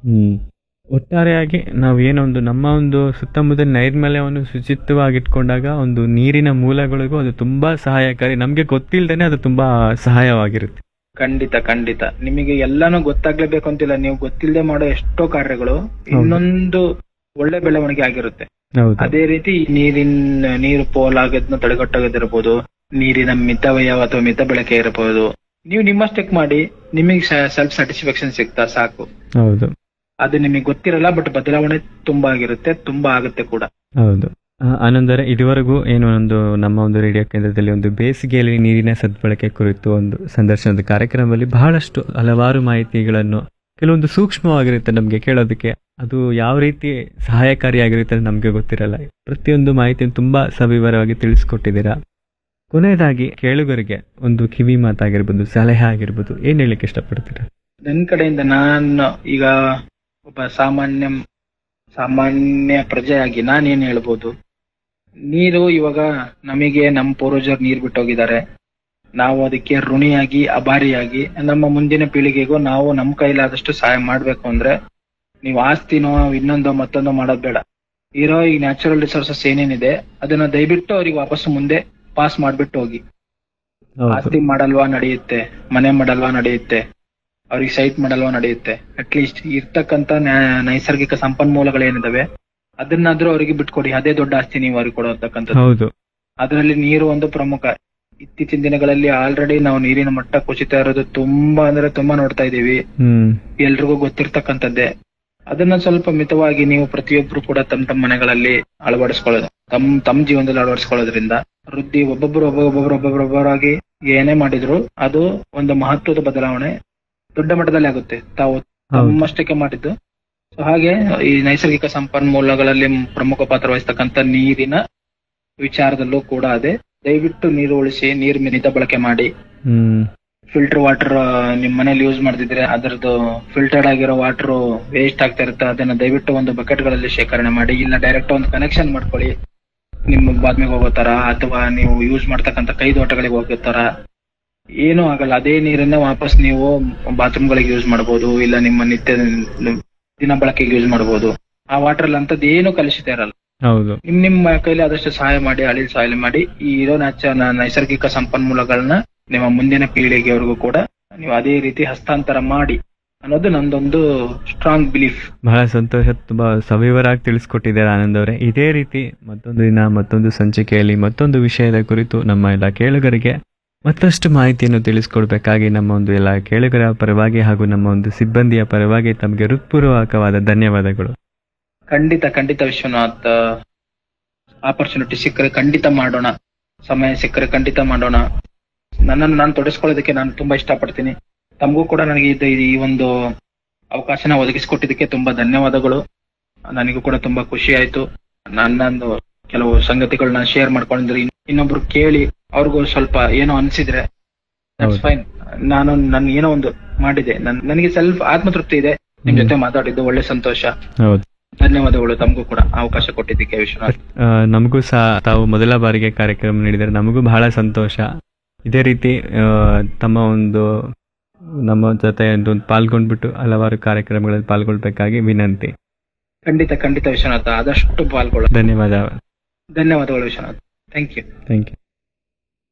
ಒಟ್ಟಾರೆಯಾಗಿ ನಾವು ಏನೊಂದು ನಮ್ಮ ಒಂದು ಸುತ್ತಮುತ್ತಲ ನೈರ್ಮಲ್ಯವನ್ನು ಶುಚಿತ್ವವಾಗಿಟ್ಕೊಂಡಾಗ ಒಂದು ನೀರಿನ ಮೂಲಗಳಿಗೂ ಅದು ತುಂಬಾ ಸಹಾಯಕಾರಿ. ನಮ್ಗೆ ಗೊತ್ತಿಲ್ದೇನೆ ಅದು ತುಂಬಾ ಸಹಾಯವಾಗಿರುತ್ತೆ. ಖಂಡಿತ ನಿಮಗೆ ಎಲ್ಲಾನು ಗೊತ್ತಾಗ್ಲೇಬೇಕು ಅಂತಿಲ್ಲ. ನೀವು ಗೊತ್ತಿಲ್ಲದೆ ಮಾಡೋ ಎಷ್ಟೋ ಕಾರ್ಯಗಳು ಇನ್ನೊಂದು ಒಳ್ಳೆ ಬೆಳವಣಿಗೆ ಆಗಿರುತ್ತೆ. ಅದೇ ರೀತಿ ನೀರು ಪೋಲಾಗೋದನ್ನ ತಡೆಗಟ್ಟೋದಿರ್ಬೋದು, ನೀರಿನ ಮಿತವ್ಯಯ ಅಥವಾ ಮಿತ ಬಳಕೆ ಇರಬಹುದು. ನೀವು ನಿಮ್ಮಷ್ಟಕ್ಕೆ ಮಾಡಿ, ನಿಮಗೆ ಸೆಲ್ಫ್ ಸ್ಯಾಟಿಸ್ಫ್ಯಾಕ್ಷನ್ ಸಿಗ್ತಾ ಸಾಕು. ಹೌದು, ಅದು ನಿಮಗೆ ಗೊತ್ತಿರಲ್ಲ, ಬಟ್ ಬದಲಾವಣೆ ತುಂಬಾ ಆಗಿರುತ್ತೆ, ತುಂಬಾ ಆಗುತ್ತೆ ಕೂಡ. ಹೌದು. ಆನಂದರ, ಇದುವರೆಗೂ ಏನು ಒಂದು ನಮ್ಮ ಒಂದು ರೇಡಿಯೋ ಕೇಂದ್ರದಲ್ಲಿ ಒಂದು ಬೇಸಿಗೆಯಲ್ಲಿ ನೀರಿನ ಸದ್ಬಳಕೆ ಕುರಿತು ಒಂದು ಸಂದರ್ಶನದ ಕಾರ್ಯಕ್ರಮದಲ್ಲಿ ಬಹಳಷ್ಟು ಹಲವಾರು ಮಾಹಿತಿಗಳನ್ನು, ಕೆಲವೊಂದು ಸೂಕ್ಷ್ಮವಾಗಿರುತ್ತೆ ನಮಗೆ ಕೇಳೋದಕ್ಕೆ, ಅದು ಯಾವ ರೀತಿ ಸಹಾಯಕಾರಿಯಾಗಿರುತ್ತೆ ನಮ್ಗೆ ಗೊತ್ತಿರಲ್ಲ. ಪ್ರತಿಯೊಂದು ಮಾಹಿತಿಯನ್ನು ತುಂಬಾ ಸವಿವರವಾಗಿ ತಿಳಿಸ್ಕೊಟ್ಟಿದ್ದೀರಾ. ಕೊನೆಯದಾಗಿ ಕೇಳುಗರಿಗೆ ಒಂದು ಕಿವಿ ಮಾತಾಗಿರ್ಬೋದು, ಸಲಹೆ ಆಗಿರ್ಬೋದು, ಏನ್ ಹೇಳಲಿಕ್ಕೆ ಇಷ್ಟಪಡ್ತೀರಾ? ನನ್ನ ಕಡೆಯಿಂದ ನಾನು ಈಗ ಒಬ್ಬ ಸಾಮಾನ್ಯ ಪ್ರಜೆಯಾಗಿ ನಾನೇನ್ ಹೇಳ್ಬೋದು, ನೀರು ಇವಾಗ ನಮಗೆ ನಮ್ಮ ಪೂರ್ವಜರು ನೀರು ಬಿಟ್ಟೋಗಿದ್ದಾರೆ. ನಾವು ಅದಕ್ಕೆ ಋಣಿಯಾಗಿ ಅಭಾರಿಯಾಗಿ ನಮ್ಮ ಮುಂದಿನ ಪೀಳಿಗೆಗೂ ನಾವು ನಮ್ಮ ಕೈಲಾದಷ್ಟು ಸಹಾಯ ಮಾಡ್ಬೇಕು. ಅಂದ್ರೆ ನೀವು ಆಸ್ತಿನೋ ಇನ್ನೊಂದೋ ಮತ್ತೊಂದೋ ಮಾಡೋದ್ ಬೇಡ. ಇರೋ ಈ ನ್ಯಾಚುರಲ್ ರಿಸೋರ್ಸಸ್ ಏನೇನಿದೆ ಅದನ್ನ ದಯವಿಟ್ಟು ಅವ್ರಿಗೆ ವಾಪಸ್ ಮುಂದೆ ಪಾಸ್ ಮಾಡ್ಬಿಟ್ಟು ಹೋಗಿ. ಆಸ್ತಿ ಮಾಡಲ್ವಾ ನಡೆಯುತ್ತೆ, ಮನೆ ಮಾಡಲ್ವಾ ನಡೆಯುತ್ತೆ, ಅವ್ರಿಗೆ ಸೈಟ್ ಮಾಡಲ್ವಾ ನಡೆಯುತ್ತೆ. ಅಟ್ಲೀಸ್ಟ್ ಇರ್ತಕ್ಕಂತ ನೈಸರ್ಗಿಕ ಸಂಪನ್ಮೂಲಗಳೇನಿದಾವೆ ಅದನ್ನಾದ್ರೂ ಅವರಿಗೆ ಬಿಟ್ಕೊಡಿ. ಅದೇ ದೊಡ್ಡ ಆಸ್ತಿ ನೀವು ಅವ್ರಿಗೆ ಕೊಡತಕ್ಕಂಥದ್ದು. ಅದರಲ್ಲಿ ನೀರು ಒಂದು ಪ್ರಮುಖ. ಇತ್ತೀಚಿನ ದಿನಗಳಲ್ಲಿ ಆಲ್ರೆಡಿ ನಾವು ನೀರಿನ ಮಟ್ಟ ಕುಸಿತಾ ಇರೋದು ತುಂಬಾ ಅಂದ್ರೆ ತುಂಬಾ ನೋಡ್ತಾ ಇದೀವಿ. ಎಲ್ರಿಗೂ ಗೊತ್ತಿರ್ತಕ್ಕಂಥದ್ದೇ. ಅದನ್ನ ಸ್ವಲ್ಪ ಮಿತವಾಗಿ ನೀವು ಪ್ರತಿಯೊಬ್ರು ಕೂಡ ತಮ್ಮ ಮನೆಗಳಲ್ಲಿ ಅಳವಡಿಸ್ಕೊಳ್ಳೋದು, ತಮ್ಮ ಜೀವನದಲ್ಲಿ ಅಳವಡಿಸ್ಕೊಳ್ಳೋದ್ರಿಂದ ವೃದ್ಧಿ ಒಬ್ಬೊಬ್ಬರಾಗಿ ಏನೇ ಮಾಡಿದ್ರು ಅದು ಒಂದು ಮಹತ್ವದ ಬದಲಾವಣೆ ದೊಡ್ಡ ಮಟ್ಟದಲ್ಲಿ ಆಗುತ್ತೆ. ತಾವು ತಮ್ಮಷ್ಟಕ್ಕೆ ಮಾಡಿದ್ದು. ಸೊ ಹಾಗೆ ಈ ನೈಸರ್ಗಿಕ ಸಂಪನ್ಮೂಲಗಳಲ್ಲಿ ಪ್ರಮುಖ ಪಾತ್ರ ವಹಿಸ್ತಕ್ಕಂಥ ನೀರಿನ ವಿಚಾರದಲ್ಲೂ ಕೂಡ ಅದೇ. ದಯವಿಟ್ಟು ನೀರು ಉಳಿಸಿ, ನೀರು ಮಿತ ಬಳಕೆ ಮಾಡಿ. ಫಿಲ್ಟರ್ ವಾಟರ್ ನಿಮ್ ಮನೇಲಿ ಯೂಸ್ ಮಾಡ್ತಿದ್ರೆ ಅದರದ್ದು ಫಿಲ್ಟರ್ಡ್ ಆಗಿರೋ ವಾಟರ್ ವೇಸ್ಟ್ ಆಗ್ತಾ ಇರುತ್ತೆ. ಅದನ್ನ ದಯವಿಟ್ಟು ಒಂದು ಬಕೆಟ್ ಗಳಲ್ಲಿ ಶೇಖರಣೆ ಮಾಡಿ, ಇಲ್ಲ ಡೈರೆಕ್ಟ್ ಒಂದು ಕನೆಕ್ಷನ್ ಮಾಡ್ಕೊಳ್ಳಿ. ನಿಮ್ಮ ಬಾತ್ಮಿಗೆ ಹೋಗೋ ತರ ಅಥವಾ ನೀವು ಯೂಸ್ ಮಾಡ್ತಕ್ಕಂಥ ಕೈದೋಟಗಳಿಗೆ ಹೋಗೋ ತರ ಏನೂ ಆಗಲ್ಲ. ಅದೇ ನೀರನ್ನ ವಾಪಸ್ ನೀವು ಬಾತ್ರೂಮ್ ಗಳಿಗೆ ಯೂಸ್ ಮಾಡಬಹುದು, ಇಲ್ಲ ನಿಮ್ಮ ನಿತ್ಯ ದಿನ ಬಳಕೆಗೆ ಯೂಸ್ ಮಾಡಬಹುದು. ಆ ವಾಟರ್ ಅಲ್ಲಿ ಅಂತದ್ದು ಏನು ಕಲುಷಿತ ಇರಲ್ಲ. ಹೌದು, ನಿಮ್ಮ ಕೈಲಿ ಆದಷ್ಟು ಸಹಾಯ ಮಾಡಿ, ಅಳಿಲ್ ಸಹಾಯ ಮಾಡಿ ಈ ಇರೋ ನೈಸರ್ಗಿಕ ಸಂಪನ್ಮೂಲಗಳನ್ನ ನಿಮ್ಮ ಮುಂದಿನ ಪೀಳಿಗೆವರೆಗೂ ಕೂಡ ನೀವು ಅದೇ ರೀತಿ ಹಸ್ತಾಂತರ ಮಾಡಿ ಅನ್ನೋದು ನಂದೊಂದು ಸ್ಟ್ರಾಂಗ್ ಬಿಲೀಫ್. ಬಹಳ ಸಂತೋಷ, ತುಂಬಾ ಸವಿವರಾಗಿ ತಿಳಿಸ್ಕೊಟ್ಟಿದ್ದಾರೆ ಆನಂದ್ ಅವರೇ. ಇದೇ ರೀತಿ ಮತ್ತೊಂದು ದಿನ ಮತ್ತೊಂದು ಸಂಚಿಕೆಯಲ್ಲಿ ಮತ್ತೊಂದು ವಿಷಯದ ಕುರಿತು ನಮ್ಮ ಎಲ್ಲ ಕೇಳುಗರಿಗೆ ಮತ್ತಷ್ಟು ಮಾಹಿತಿಯನ್ನು ತಿಳಿಸ್ಕೊಡ್ಬೇಕಾಗಿ ನಮ್ಮ ಒಂದು ಎಲ್ಲ ಕೇಳುಗರ ಪರವಾಗಿ ಹಾಗೂ ನಮ್ಮ ಒಂದು ಸಿಬ್ಬಂದಿಯ ಪರವಾಗಿ ತಮಗೆ ಹೃತ್ಪೂರ್ವಕವಾದ ಧನ್ಯವಾದಗಳು. ಖಂಡಿತ ವಿಶ್ವನಾಥ್, ಆಪರ್ಚುನಿಟಿ ಸಿಕ್ಕರೆ ಖಂಡಿತ ಮಾಡೋಣ, ಸಮಯ ಸಿಕ್ಕರೆ ಖಂಡಿತ ಮಾಡೋಣ. ನನ್ನನ್ನು ನಾನು ತೊಡಗಿಸ್ಕೊಳ್ಳೋದಕ್ಕೆ ನಾನು ತುಂಬಾ ಇಷ್ಟಪಡ್ತೀನಿ. ತಮಗೂ ಕೂಡ ನನಗೆ ಈ ಒಂದು ಅವಕಾಶನ ಒದಗಿಸಿಕೊಟ್ಟಿದ್ದಕ್ಕೆ ತುಂಬಾ ಧನ್ಯವಾದಗಳು. ನನಗೂ ಕೂಡ ತುಂಬಾ ಖುಷಿ ಆಯ್ತು. ನನ್ನೊಂದು ಕೆಲವು ಸಂಗತಿಗಳನ್ನ ಶೇರ್ ಮಾಡ್ಕೊಂಡಿದ್ರೆ ಇನ್ನೊಬ್ರು ಕೇಳಿ ಅವ್ರಿಗೂ ಸ್ವಲ್ಪ ಏನೋ ಅನ್ಸಿದ್ರೆ ದಟ್ಸ್ ಫೈನ್. ನಾನು ಏನೋ ಒಂದು ಮಾಡಿದೆ, ನನಗೆ ಸೆಲ್ಫ್ ಆತ್ಮತೃಪ್ತಿ ಇದೆ. ನಿಮ್ ಜೊತೆ ಮಾತಾಡಿದ್ದು ಒಳ್ಳೆ ಸಂತೋಷ. ಧನ್ಯವಾದಗಳು ತಮಗೂ ಕೂಡ ಅವಕಾಶ ಕೊಟ್ಟಿದ್ದಕ್ಕೆ ವಿಶ್ವನಾಥ್. ನಮಗೂ ಸಹ ತಾವು ಮೊದಲ ಬಾರಿಗೆ ಕಾರ್ಯಕ್ರಮ ನೀಡಿದರೆ ನಮಗೂ ಬಹಳ ಸಂತೋಷ. ಇದೇ ರೀತಿ ನಮ್ಮ ಜೊತೆ ಪಾಲ್ಗೊಂಡ್ಬಿಟ್ಟು ಹಲವಾರು ಕಾರ್ಯಕ್ರಮಗಳಲ್ಲಿ ಪಾಲ್ಗೊಳ್ಬೇಕಾಗಿ ವಿನಂತಿ. ಖಂಡಿತ ವಿಶ್ವನಾಥ, ಆದಷ್ಟು ಪಾಲ್ಗೊಳ್ಳ. ಧನ್ಯವಾದಗಳು ವಿಶ್ವನಾಥ್. Thank you.